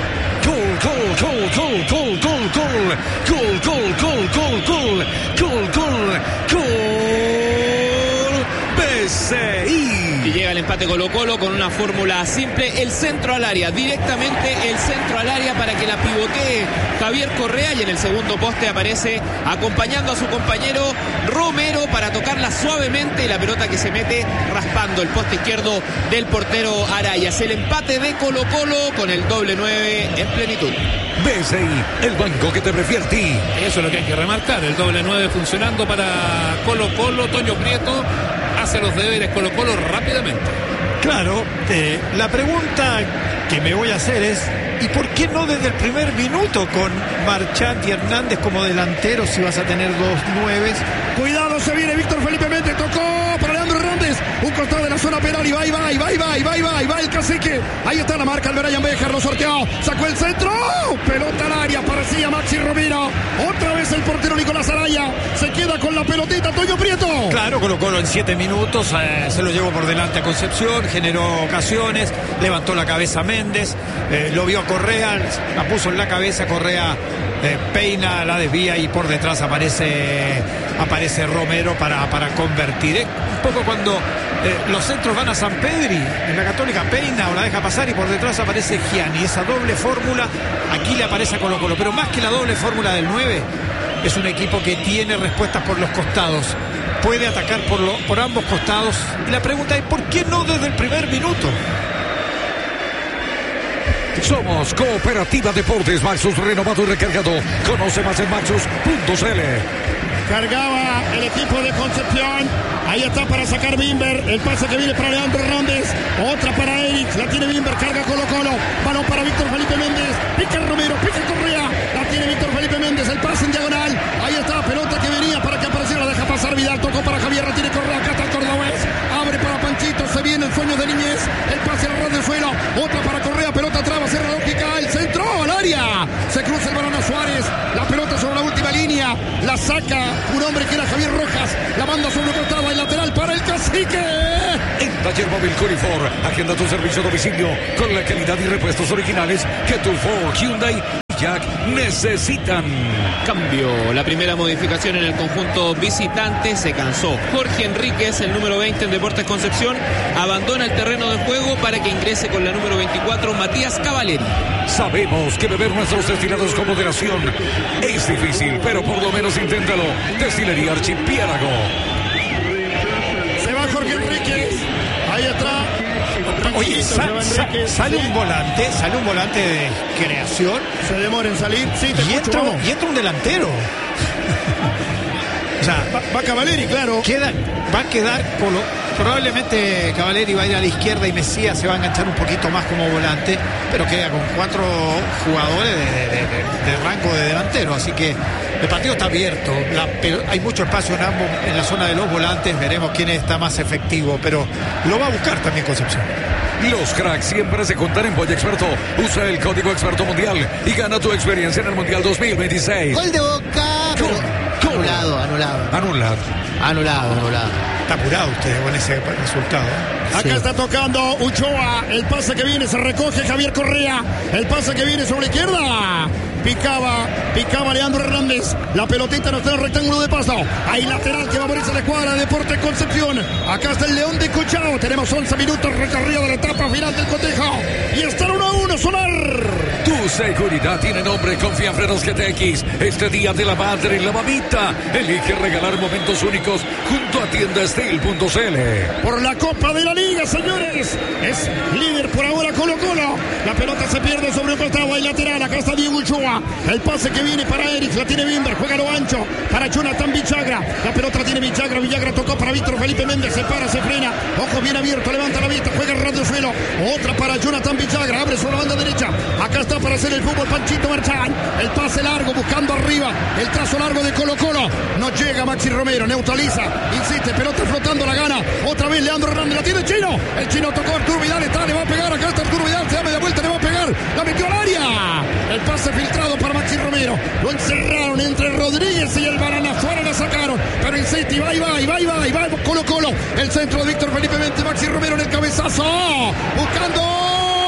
BCI. Y llega el empate Colo Colo con una fórmula simple, el centro al área, directamente el centro al área para que la pivotee Javier Correa y en el segundo poste aparece acompañando a su compañero Romero para tocarla suavemente y la pelota que se mete raspando el poste izquierdo del portero Araya. Es el empate de Colo Colo con el doble 9 en plenitud. BCI, el banco que te prefiere a ti. Eso es lo que hay que remarcar, el doble 9 funcionando para Colo Colo. Toño Prieto hace los deberes Colo Colo rápidamente. Claro, la pregunta que me voy a hacer es, ¿y por qué no desde el primer minuto con Marchant y Hernández como delanteros si vas a tener 2 9? Cuidado, se viene Víctor Felipe Mente, tocó para Leandro Hernández, un costado de la zona penal y va el cacique, ahí está la marca, el Brian Béjar lo sorteó, sacó el centro, pelota al área, parecía Maxi Romero, otra vez el portero Nicolás Araya, se queda con la pelotita Toño Prieto. Claro, Colo Colo en 7 minutos se lo llevó por delante a Concepción, generó ocasiones, levantó la cabeza Méndez, lo vio a Correa, la puso en la cabeza, Correa peina, la desvía y por detrás aparece Romero para convertir. Un poco cuando los centros van a San Pedri, en la Católica peina o la deja pasar y por detrás aparece Gianni. Esa doble fórmula aquí le aparece a Colo Colo, pero más que la doble fórmula del 9, es un equipo que tiene respuestas por los costados, puede atacar por ambos costados y la pregunta es ¿por qué no desde el primer minuto? Somos Cooperativa Deportes Maxus, renovado y recargado. Conoce más en maxus.cl. Cargaba el equipo de Concepción. Ahí está para sacar Bimber. El pase que viene para Leandro Hernández. Otra para Eric. La tiene Bimber. Carga Colo Colo. Balón para Víctor Felipe Méndez. Pica Romero. Pica Correa. La tiene Víctor Felipe Méndez. El pase en diagonal. Ahí está. Pelota que venía para que apareciera. Deja pasar Vidal. Tocó para Javier. La tiene Correa. Acá está el cordobés. Abre para Panchito. Se viene el sueño de niñez. El pase al ras del suelo. Otra para Correa. Pelota traba. Cierra lógica. El centro al área. Se cruza el balón a Suárez. La pelota sobre la última línea. La saca un hombre que era Javier Rojas. La manda sobre el costado. El lateral para el Cacique. En Taller Móvil Corifor, agenda tu servicio a domicilio con la calidad y repuestos originales que tu Ford, Hyundai y Jack necesitan. Cambio, la primera modificación en el conjunto visitante. Se cansó Jorge Enríquez, el número 20 en Deportes Concepción, abandona el terreno de juego para que ingrese con la número 24 Matías Cavaleri. Sabemos que beber nuestros destilados con moderación es difícil, pero por lo menos inténtalo. Destilería Archipiélago. Se va Jorge Enríquez. Ahí está. Oye, sale un volante de creación. Se demora en salir. Sí, y entra un delantero. O sea, va Cavaleri, claro. Va a quedar probablemente Cavaleri va a ir a la izquierda y Mesías se va a enganchar un poquito más como volante, pero queda con 4 jugadores de rango de delantero, así que el partido está abierto, pero hay mucho espacio en la zona de los volantes. Veremos quién está más efectivo, pero lo va a buscar también Concepción. Los cracks siempre se contan en Boya Experto. Usa el código Experto Mundial y gana tu experiencia en el Mundial 2026. Gol de Boca. Anulado. Está apurado usted con ese resultado. Acá está tocando Uchoa. El pase que viene se recoge Javier Correa. El pase que viene sobre la izquierda. Picaba Leandro Hernández. La pelotita no está en el rectángulo de paso. Hay lateral que va a abrirse la escuadra de Deportes Concepción. Acá está el León de Cuchao. Tenemos 11 minutos recorrido de la etapa final del cotejo. Y está 1-1 Solar. Tu seguridad tiene nombre. Confía en Frenos GTX. Este día de la madre y la mamita. Elige regalar momentos únicos junto a tiendastil.cl. Por la Copa de la Liga, señores. Es líder por ahora Colo Colo. La pelota se pierde sobre el costado. Hay lateral. Acá está Diego Uchoa. El pase que viene para Eric. La tiene Bimber. Juega lo ancho para Jonathan Villagra. La pelota la tiene Villagra. Villagra tocó para Víctor Felipe Méndez. Se para, se frena. Ojo bien abierto. Levanta la vista. Juega el ras del suelo. Otra para Jonathan Villagra. Abre sobre la banda derecha. Acá está para hacer el fútbol Panchito Marchán. El pase largo buscando arriba. El trazo largo de Colo Colo. No llega Maxi Romero. Neutraliza. Insiste. Pelota flotando, la gana. Otra vez Leandro Hernández. La tiene el Chino. El Chino tocó a Arturo Vidal. Le va a pegar. Acá está Arturo Vidal. Se da media vuelta. Le va a pegar. La metió al área. El pase filtrado para Maxi Romero. Lo encerraron entre Rodríguez y el Banana. Fuera la sacaron. Pero insiste. Y va Colo Colo. El centro de Víctor Felipe Méndez. Maxi Romero en el cabezazo. Buscando.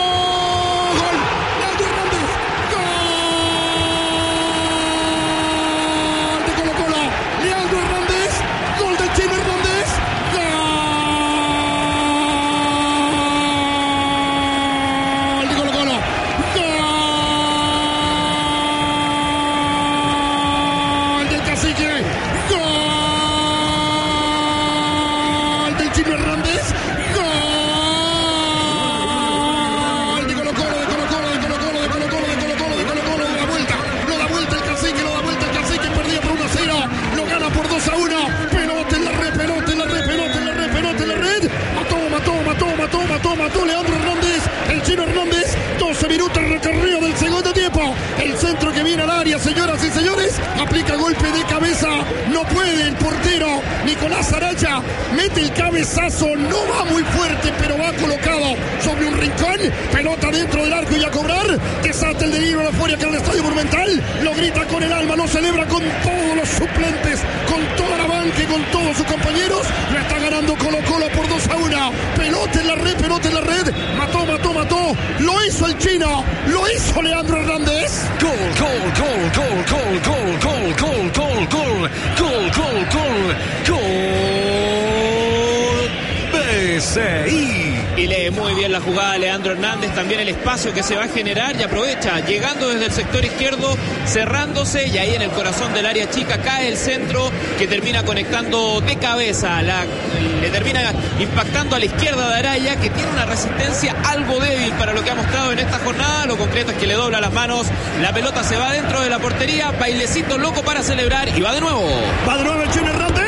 Mató Leandro Hernández, el Chino Hernández. 12 minutos recorrido del segundo tiempo. El centro que viene al área, señoras y señores. Aplica golpe de cabeza. No puede el portero Nicolás Araya. Mete el cabezazo. No va muy fuerte, pero va colocado sobre un rincón. Pelota dentro del arco y a cobrar. Desata el delirio a la furia acá en el Estadio Monumental. Lo grita con el alma. Lo celebra con todos los suplentes. Con toda la banca y con todos sus compañeros. Lo está ganando Colo Colo por 2-1. Pelota en la red, pelota en la red. Mató. Lo hizo el Chino. Lo hizo Leandro Hernández. Gol. BCI. Y le Lee muy bien la jugada Leandro Hernández, también el espacio que se va a generar y aprovecha, llegando desde el sector izquierdo, cerrándose, y ahí en el corazón del área chica cae el centro que termina conectando de cabeza, le termina impactando a la izquierda de Araya, que tiene una resistencia algo débil para lo que ha mostrado en esta jornada. Lo concreto es que le dobla las manos, la pelota se va dentro de la portería, bailecito loco para celebrar y va de nuevo. Va de nuevo el Chino Hernández.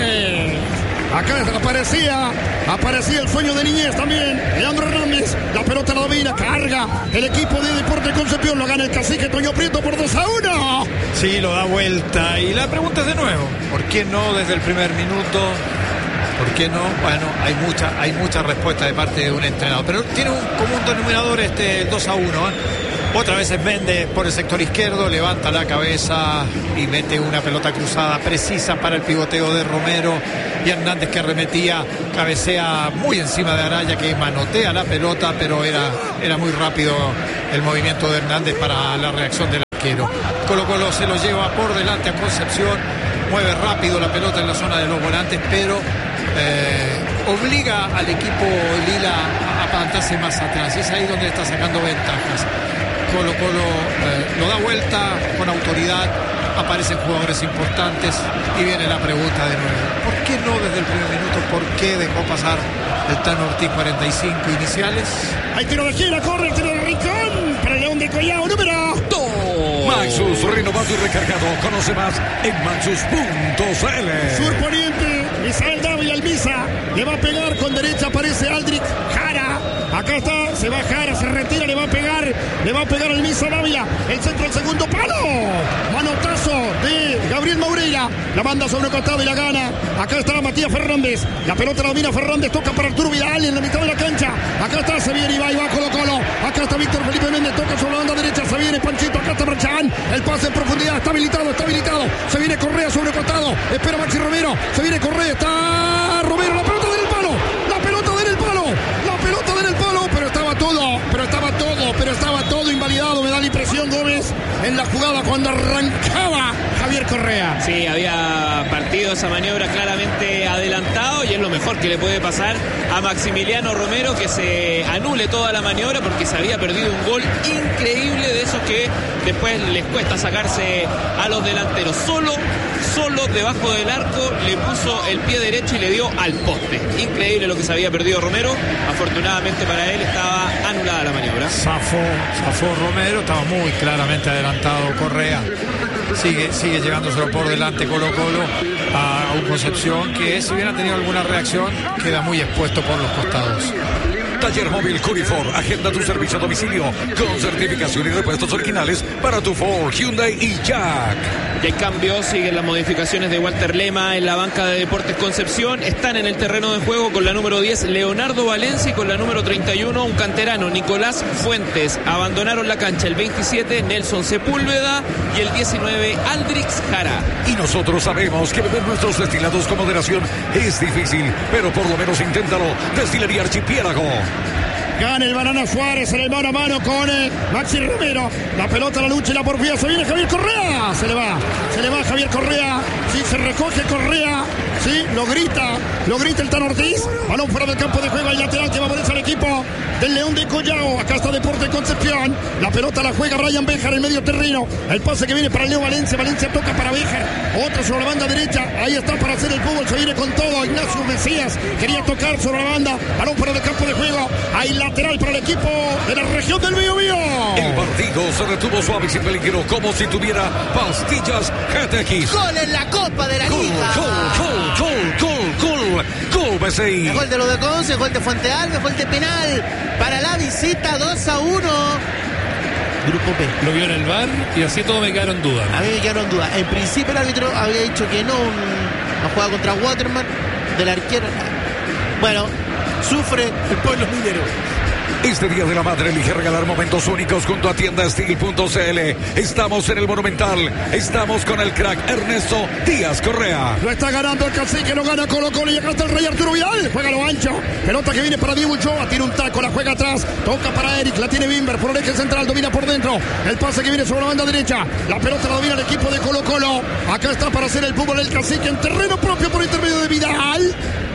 Acá aparecía el sueño de niñez también. Leandro Hernández, la pelota la domina, carga el equipo de Deportes Concepción, lo gana el cacique Toño Prieto por 2-1. Sí, lo da vuelta. Y la pregunta es de nuevo, ¿por qué no desde el primer minuto? ¿Por qué no? Bueno, hay mucha respuesta de parte de un entrenador, pero tiene un común denominador el 2-1, Otra vez vende por el sector izquierdo, levanta la cabeza y mete una pelota cruzada precisa para el pivoteo de Romero, y Hernández, que arremetía, cabecea muy encima de Araya, que manotea la pelota, pero era muy rápido el movimiento de Hernández para la reacción del arquero. Colo-Colo se lo lleva por delante a Concepción, mueve rápido la pelota en la zona de los volantes, pero obliga al equipo Lila a plantarse más atrás, y es ahí donde está sacando ventajas. Colo-Colo lo da vuelta con autoridad, aparecen jugadores importantes y viene la pregunta de nuevo. ¿Por qué no desde el primer minuto? ¿Por qué dejó pasar el Tano Ortiz 45 iniciales? Hay tiro de esquina, corre el tiro de Rincón para el León de Collao, número 2. Maxus, renovado y recargado. Conoce más en maxus.cl. Surponiente, Misael Dávila, el Misa, le va a pegar con derecha, aparece Aldrich Jara. Acá está, se va Jara, se retira, le va a pegar el Misa Dávila. El centro, el segundo palo. Manotazo de Gabriel Maureira. La manda sobre el costado y la gana. Acá está Matías Fernández. La pelota la domina Fernández, toca para Arturo Vidal en la mitad de la cancha. Acá está, se viene y va Colo-Colo. Acá está Víctor Felipe Méndez, toca sobre la banda derecha, se viene Panchito, acá está Marchán. El pase en profundidad, está habilitado. Se viene Correa sobre el costado. Espera Maxi Romero. Se viene Correa, está Romero, la pelota en el palo. Pero estaba todo invalidado, me da la impresión, Gómez, en la jugada cuando arrancaba Javier Correa. Sí, había partido esa maniobra claramente adelantado, y es lo mejor que le puede pasar a Maximiliano Romero, que se anule toda la maniobra, porque se había perdido un gol increíble, de esos que después les cuesta sacarse a los delanteros. Solo debajo del arco le puso el pie derecho y le dio al poste. Increíble lo que se había perdido Romero. Afortunadamente para él estaba anulada la maniobra. Zafó Romero, estaba muy claramente adelantado Correa. Sigue llevándoselo por delante Colo-Colo a un Concepción que, si hubiera tenido alguna reacción, queda muy expuesto por los costados. Taller Móvil Curifor, agenda tu servicio a domicilio con certificación y repuestos originales para tu Ford, Hyundai y Jack. Y hay cambios, siguen las modificaciones de Walter Lema en la banca de Deportes Concepción. Están en el terreno de juego con la número 10 Leonardo Valencia, y con la número 31 un canterano, Nicolás Fuentes. Abandonaron la cancha el 27 Nelson Sepúlveda y el 19 Aldrich Jara. Y nosotros sabemos que beber nuestros destilados con moderación es difícil, pero por lo menos inténtalo. Destilería Archipiélago. Gana el Banana Suárez en el mano a mano con Maxi Romero. La pelota, la lucha y la porfía. Se viene Javier Correa. Se le va Javier Correa. Sí, se recoge Correa. Sí, lo grita el Tano Ortiz. Balón fuera del campo de juego. Hay lateral que va a ponerse al equipo del León de Collao. Acá está Deportes Concepción. La pelota la juega Brian Béjar en el medio terreno. El pase que viene para Leo Valencia. Valencia toca para Béjar. Otro sobre la banda derecha. Ahí está para hacer el fútbol. Se viene con todo. Ignacio Mesías quería tocar sobre la banda. Balón fuera del campo de juego. Hay lateral para el equipo de la región del Biobío. El partido se retuvo suave y sin peligro, como si tuviera pastillas GTX. Gol en la Copa de la Liga. Gol BCI. Gol de los de Conce, gol de Fuente Alves, gol de penal para la visita, 2-1. Grupo B. Lo vio en el VAR y así todo me quedaron dudas. A mí me quedaron dudas. En principio el árbitro había dicho que no jugaba contra Waterman, del arquero. Bueno, sufre el pueblo minero. Este Día de la Madre elige regalar momentos únicos junto a tiendastil.cl. Estamos en el Monumental. Estamos con el crack Ernesto Díaz Correa. Lo está ganando el cacique, lo gana Colo-Colo y acá está el Rey Arturo Vidal. Juega lo ancho. Pelota que viene para Diego Ochoa. Tira un taco, la juega atrás. Toca para Eric, la tiene Bimber por el eje central. Domina por dentro. El pase que viene sobre la banda derecha. La pelota la domina el equipo de Colo-Colo. Acá está para hacer el fútbol el cacique en terreno propio por intermedio de Vidal.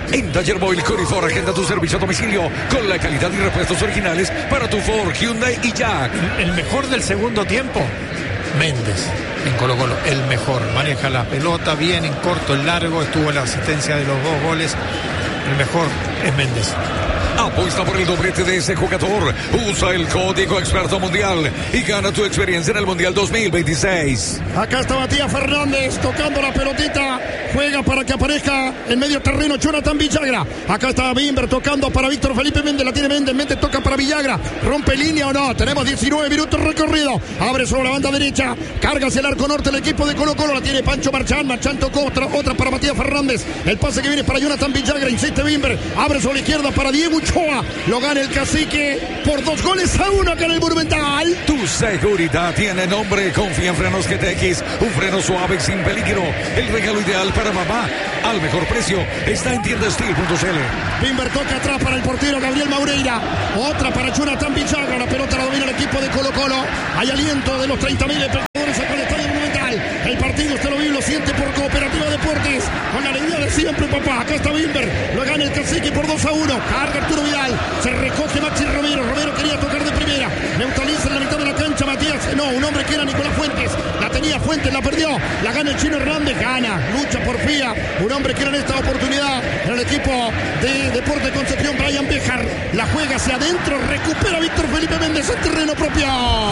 En Taller Móvil Curifor, agenda tu servicio a domicilio con la calidad y repuestos originales para tu Ford, Hyundai y Jack. El mejor del segundo tiempo, Méndez, en Colo-Colo, el mejor. Maneja la pelota bien en corto, en largo, estuvo en la asistencia de los 2 goles. El mejor es Méndez. Apuesta por el doblete de ese jugador. Usa el código Experto Mundial y gana tu experiencia en el Mundial 2026. Acá está Matías Fernández tocando la pelotita. Juega para que aparezca en medio terreno Jonathan Villagra. Acá está Bimber tocando para Víctor Felipe Méndez. La tiene Méndez. Méndez toca para Villagra. ¿Rompe línea o no? Tenemos 19 minutos recorrido. Abre sobre la banda derecha. Carga hacia el arco norte el equipo de Colo-Colo. La tiene Pancho Marchán. Marchán tocó otra para Matías Fernández. El pase que viene para Jonathan Villagra. Insiste Bimber. Abre sobre la izquierda para Diego Ochoa. Lo gana el Cacique por 2-1 acá en el Monumental. Tu seguridad tiene nombre. Confía en Frenos GTX. Un freno suave y sin peligro. El regalo ideal para mamá. Al mejor precio. Está en tiendastil.cl. Bimber toca atrás para el portero Gabriel Maureira. Otra para Jonathan Villagra. La pelota la domina el equipo de Colo-Colo. Hay aliento de los 30.000 espectadores acá en el Estadio Monumental. El partido usted lo vive, lo siente por Cooperativa Deportes. Con la alegría de siempre, papá. Acá está Bimber. Lo gana el Cacique por 2-1. Carga Arturo Vidal. Se recoge Maxi Romero. Romero quería tocar de primera. Neutraliza en la mitad de la cancha Matías. No, un hombre que era Nicolás Fuentes. La tenía Fuentes, la perdió. La gana el Chino Hernández. Gana. Lucha porfía. Un hombre que era en esta oportunidad en el equipo de Deportes Concepción, Brian Bejar. La juega hacia adentro. Recupera Víctor Felipe Méndez en terreno propio.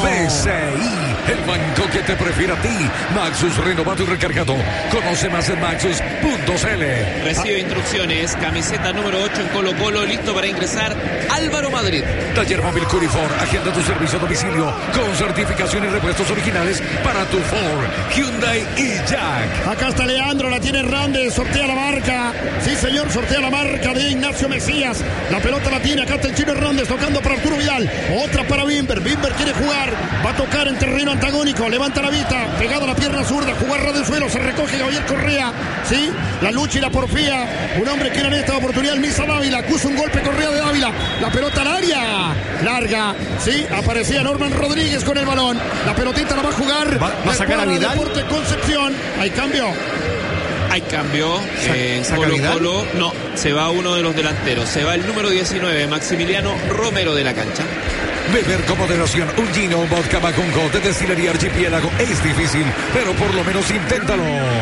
BCI, el banco que te prefiere a ti. Maxus renovado y recargado. Conoce más en maxus.cl. Recibe instrucciones. Camiseta número 8 en Colo-Colo. Listo para ingresar Álvaro Madrid. Taller Móvil Curifor. Agenda tu servicio a domicilio con certificación y repuestos originales para tu Ford, Hyundai y Jack. Acá está Leandro. La tiene Hernández. Sortea la marca. Sí, señor. Sortea la marca de Ignacio Mesías. La pelota la tiene. Acá está el Chino Hernández tocando para Arturo Vidal. Otra para Bimber. Bimber quiere jugar. Va a tocar en terreno antagónico. Levanta la vista. Pegado a la pierna zurda. Jugarra del suelo. Se recoge Gabriel Correa. Sí. La lucha y la porfía. Un hombre que era en esta oportunidad el Misa Dávila. Acusa un golpe Correa de Dávila. La pelota al área. Larga. Sí. Aparecía Norman Rodríguez con el balón. La pelotita la va a jugar. Va a sacar a Vidal. Deportes Concepción. Hay cambio. Hay cambio en Colo-Colo. No, se va uno de los delanteros. Se va el número 19, Maximiliano Romero, de la cancha. Beber con moderación un gino, un vodka Macunco de Destilería Archipiélago es difícil, pero por lo menos inténtalo.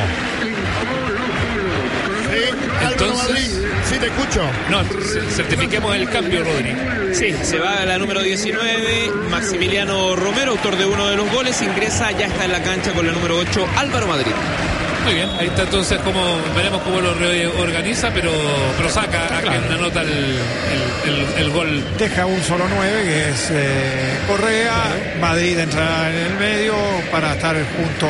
Entonces, sí, te escucho. No, certifiquemos el cambio, Rodri. Sí, se va a la número 19, Maximiliano Romero, autor de uno de los goles. Ingresa, ya está en la cancha con la número 8, Álvaro Madrid. Muy bien, ahí está entonces veremos cómo lo reorganiza, pero saca a quien anota el gol. Deja un solo 9 que es Correa. Claro. Madrid entra en el medio para estar junto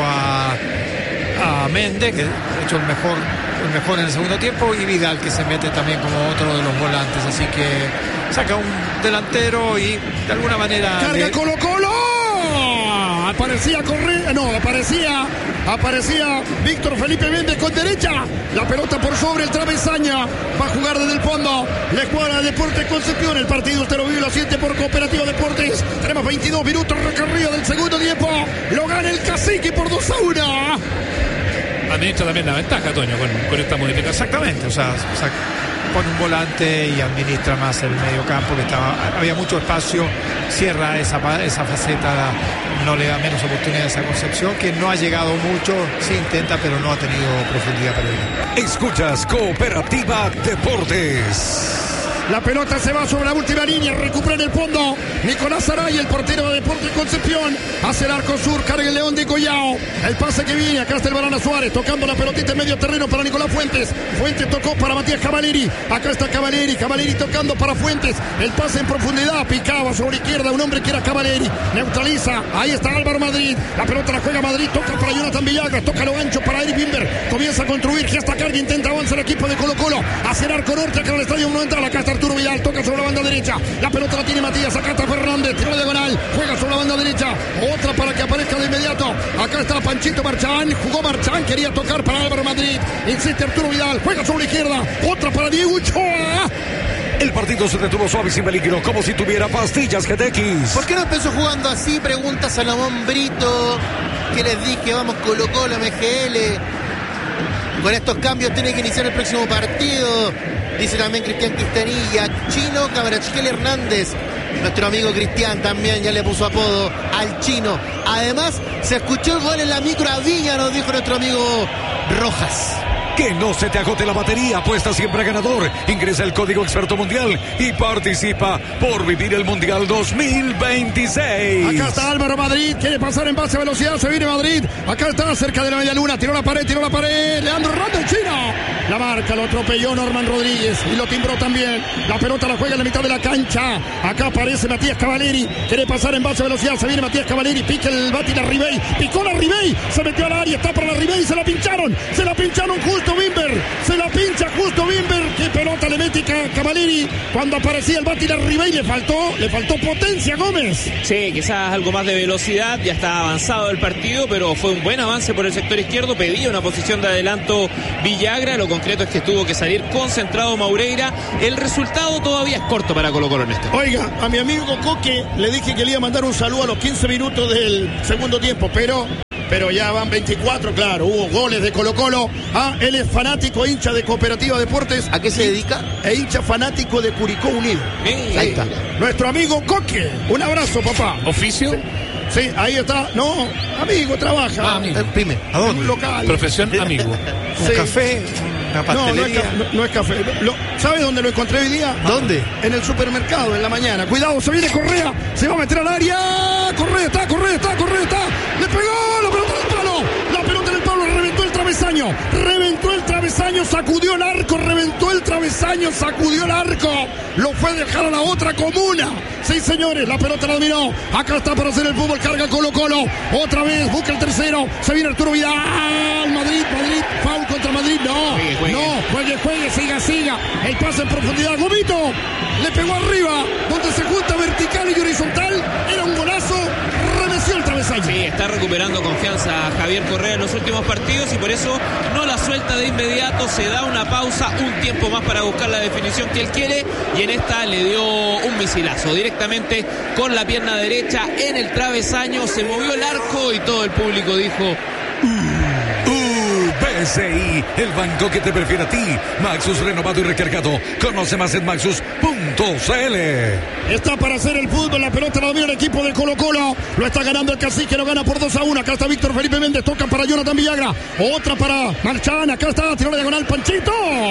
a Méndez, que ha hecho el mejor en el segundo tiempo, y Vidal, que se mete también como otro de los volantes, así que saca un delantero y de alguna manera carga Colo-Colo. Aparecía Correa, no, aparecía Víctor Felipe Méndez con derecha. La pelota por sobre el travesaña. Va a jugar desde el fondo la escuadra de Deportes Concepción. El partido usted lo vive, lo siente por Cooperativa Deportes. Tenemos 22 minutos recorrido del segundo tiempo. Lo gana el Cacique por 2-1. Administra también la ventaja, Toño, con esta modificación. Exactamente, o sea, pone un volante y administra más el medio campo, que había mucho espacio, cierra esa faceta, no le da menos oportunidades a Concepción, que no ha llegado mucho, sí intenta, pero no ha tenido profundidad para ir. Escuchas Cooperativa Deportes. La pelota se va sobre la última línea, recupera en el fondo Nicolás Aray, el portero de Deportes Concepción, hace el arco sur, carga el León de Collao, el pase que viene, acá está el Balana Suárez, tocando la pelotita en medio terreno para Nicolás Fuentes, Fuentes tocó para Matías Cavaleri, acá está Cavaleri tocando para Fuentes, el pase en profundidad, picaba sobre izquierda, un hombre que era Cavaleri, neutraliza, ahí está Álvaro Madrid, la pelota la juega Madrid, toca para Jonathan Villagra, toca lo ancho para Eric Bimber, comienza a construir, gesta carga, intenta avanzar el equipo de Colo-Colo, hacia el arco norte, acá en el Estadio Monumental, acá está Arturo Vidal, toca sobre la banda derecha, la pelota la tiene Matías, acá está Fernández, tiro diagonal, juega sobre la banda derecha, otra para que aparezca de inmediato, acá está Panchito Marchán, jugó Marchán, quería tocar para Álvaro Madrid, insiste Arturo Vidal, juega sobre la izquierda, otra para Diego Ochoa. El partido se detuvo suave y sin peligro, como si tuviera pastillas GTX. ¿Por qué no empezó jugando así? Pregunta Salomón Brito, que les dije, vamos Colo-Colo, MGL. Con estos cambios tiene que iniciar el próximo partido. dice también Cristian Quistanilla. Chino Cabrachquel Hernández, nuestro amigo Cristian también ya le puso apodo al Chino. Además, se escuchó el gol en la micro a Viña, nos dijo nuestro amigo Rojas. Que no se te agote la batería, apuesta siempre a ganador. Ingresa el código Experto Mundial y participa por vivir el Mundial 2026. Acá está Álvaro Madrid, quiere pasar en base a velocidad, se viene Madrid. Acá está cerca de la media luna, tiró la pared. Leandro Rondo, el chino. La marca, lo atropelló Norman Rodríguez y lo timbró también. La pelota la juega en la mitad de la cancha. Acá aparece Matías Cavaleri, quiere pasar en base a velocidad, se viene Matías Cavaleri, pica el bate la Ribey, picó la Ribey, se metió al área, está para la Ribey, se la pincharon justo Wimber, se la pincha justo Wimber, qué pelota le mete Cavaleri cuando aparecía el bate la Ribey, le faltó potencia Gómez. Sí, quizás algo más de velocidad, ya está avanzado el partido, pero fue un buen avance por el sector izquierdo, pedía una posición de adelanto Villagra, lo concreto es que tuvo que salir concentrado Maureira, el resultado todavía es corto para Colo-Colo en este. Oiga, a mi amigo Coque le dije que le iba a mandar un saludo a los 15 minutos del segundo tiempo, pero ya van 24, claro, hubo goles de Colo-Colo. Él es fanático, hincha de Cooperativa Deportes. ¿A qué se dedica? E hincha fanático de Curicó Unido. Ahí está. Nuestro amigo Coque, un abrazo, papá. ¿Oficio? Sí, ahí está. No, amigo, trabaja. Amigo. ¿A dónde? En un local. Profesión amigo. Un café, una pastelería. No es café. ¿Sabes dónde lo encontré hoy día? ¿Dónde? En el supermercado, en la mañana. Cuidado, se viene Correa. Se va a meter al área. Correa está. Le pegó la pelota en el palo. La pelota en el palo, reventó el travesaño, sacudió el arco, lo fue a dejar a la otra comuna. Sí, señores, la pelota la dominó. Acá está para hacer el fútbol, carga Colo-Colo. Otra vez, busca el tercero. Se viene Arturo Vidal. Madrid, foul contra Madrid. Juegue, siga. El pase en profundidad. Gomito le pegó arriba, donde se junta vertical y horizontal. Era un golazo. Remeció el travesaño. Sí, está recuperando confianza Javier Correa en los últimos partidos y por eso no la suelta de inmediato, se da una pausa, un tiempo más para buscar la definición que él quiere y en esta le dio un misilazo directamente con la pierna derecha en el travesaño, se movió el arco y todo el público dijo BCI, el banco que te prefiere a ti. Maxus renovado y recargado. Conoce más en maxus.cl. Está para hacer el fútbol, la pelota la domina el equipo de Colo-Colo. Lo está ganando el Cacique, lo gana por 2-1. Acá está Víctor Felipe Méndez, toca para Jonathan Villagra. Otra para Marchán, acá está, tiró la diagonal Panchito.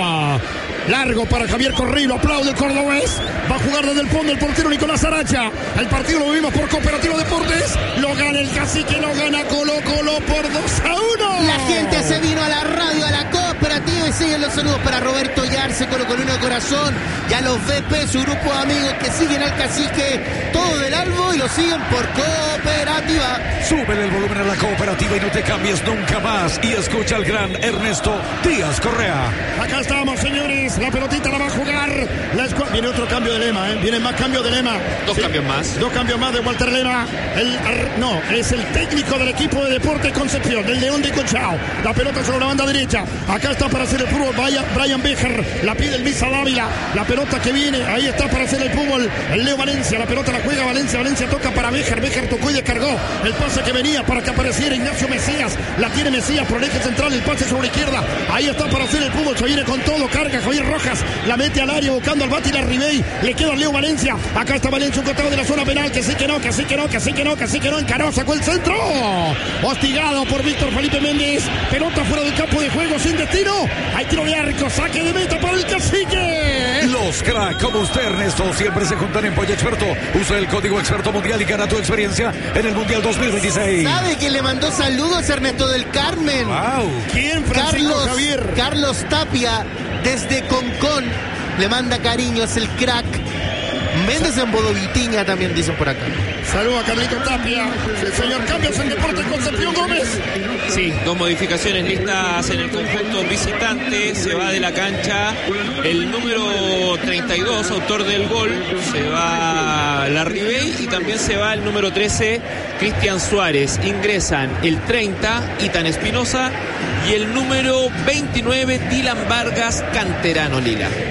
Largo para Javier Correa, lo aplaude el cordobés. Va a jugar desde el fondo el portero Nicolás Aracha. El partido lo vimos por Cooperativa Deportes. Lo gana el Cacique, lo gana Colo-Colo por 2-1. La gente se vino a la radio, a la Cooperativa y siguen los saludos para Roberto Yarse, Colo-Colino de corazón. Ya los VP, su grupo de amigos que siguen al Cacique, todo del Albo y lo siguen por Cooperativa. Súbele el volumen a la Cooperativa y no te cambies nunca más. Y escucha al gran Ernesto Díaz Correa. Acá estamos, señores. La pelotita la va a jugar. Viene otro cambio de lema, Viene más cambio de lema. Dos cambios más de Walter Lema. Es el técnico del equipo de Deportes Concepción, del León de Conchao. La pelota sobre la banda derecha. Acá está para hacer el fútbol. Brian Bejar. La pide el Misa Dávila. La pelota que viene. Ahí está para hacer el fútbol. El Leo Valencia. La pelota la juega Valencia. Valencia toca para Bejar. Bejar tocó y descargó. El pase que venía para que apareciera Ignacio Mesías. La tiene Mesías por el eje central. El pase sobre la izquierda. Ahí está para hacer el fútbol. Se viene con todo. Carga Javier Rojas. La mete al área buscando al bate y la Ribey. Le queda a Leo Valencia. Acá está Valencia, un costado de la zona penal. Que sí que no. Encaró, sacó el centro. Hostigado por Víctor Felipe Méndez. Pelota fuera del campo de juego sin destino. Hay tiro de arco, saque de meta para el Cacique. Los crack como usted, Ernesto, siempre se juntan en Pollo Experto. Usa el código Experto Mundial y gana tu experiencia en el Mundial 2026. ¿Sabe quién le mandó saludos? Ernesto del Carmen. Wow. ¿Quién? Francisco Javier. Carlos Tapia desde Concón le manda cariños, el crack. Méndez en Bodovitiña también dicen por acá. Saludos a Carlito Tapia. El señor, cambios en Deportes Concepción Gómez. Sí, dos modificaciones listas en el conjunto visitante. Se va de la cancha el número 32, autor del gol. Se va la Ribey y también se va el número 13, Cristian Suárez. Ingresan el 30, Itan Espinosa, y el número 29, Dylan Vargas, canterano lila.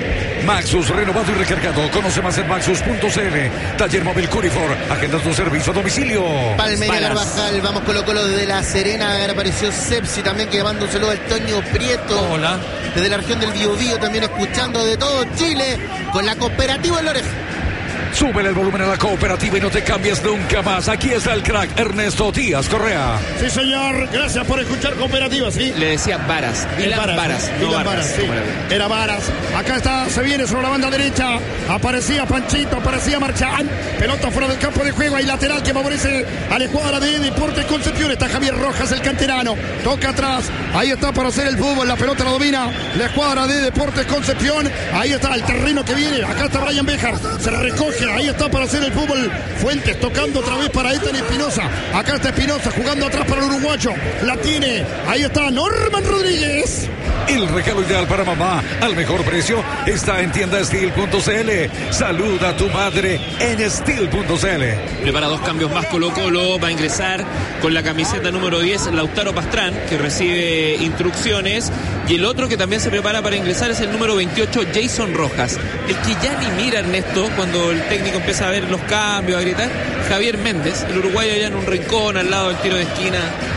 Maxus, renovado y recargado. Conoce más en maxus.cl. Taller móvil Curifor. Agenda tu servicio a domicilio. Palmeira Carvajal, vamos Colo-Colo desde La Serena. Ahora apareció Sepsi también, que llamando un saludo al Toño Prieto. Hola. Desde la región del Biobío también escuchando de todo Chile con la cooperativa en la oreja. Súbele el volumen a la cooperativa y no te cambies nunca más. Aquí está el crack Ernesto Díaz Correa. Sí, señor. Gracias por escuchar cooperativa, ¿sí? Le decía Varas. Dylan Varas. No Dylan Varas, sí. Era Varas. Acá está, se viene sobre la banda derecha. Aparecía Panchito, aparecía Marchán. Pelota fuera del campo de juego. Hay lateral que favorece a la escuadra de Deportes Concepción. Está Javier Rojas, el canterano. Toca atrás. Ahí está para hacer el fútbol. La pelota la domina la escuadra de Deportes Concepción. Ahí está el terreno que viene. Acá está Brian Bejar. Se recoge. Ahí está para hacer el fútbol. Fuentes tocando otra vez para Ethan Espinosa. Acá está Espinosa jugando atrás para el uruguayo. La tiene. Ahí está Norman Rodríguez. El regalo ideal para mamá al mejor precio está en tiendasteel.cl. Saluda a tu madre en steel.cl. Prepara 2 cambios más Colo-Colo. Va a ingresar con la camiseta número 10 Lautaro Pastrán, que recibe instrucciones. Y el otro que también se prepara para ingresar es el número 28 Jason Rojas. El que ya ni mira, Ernesto, cuando el técnico empieza a ver los cambios, a gritar. Javier Méndez, el uruguayo, allá en un rincón al lado del tiro de esquina,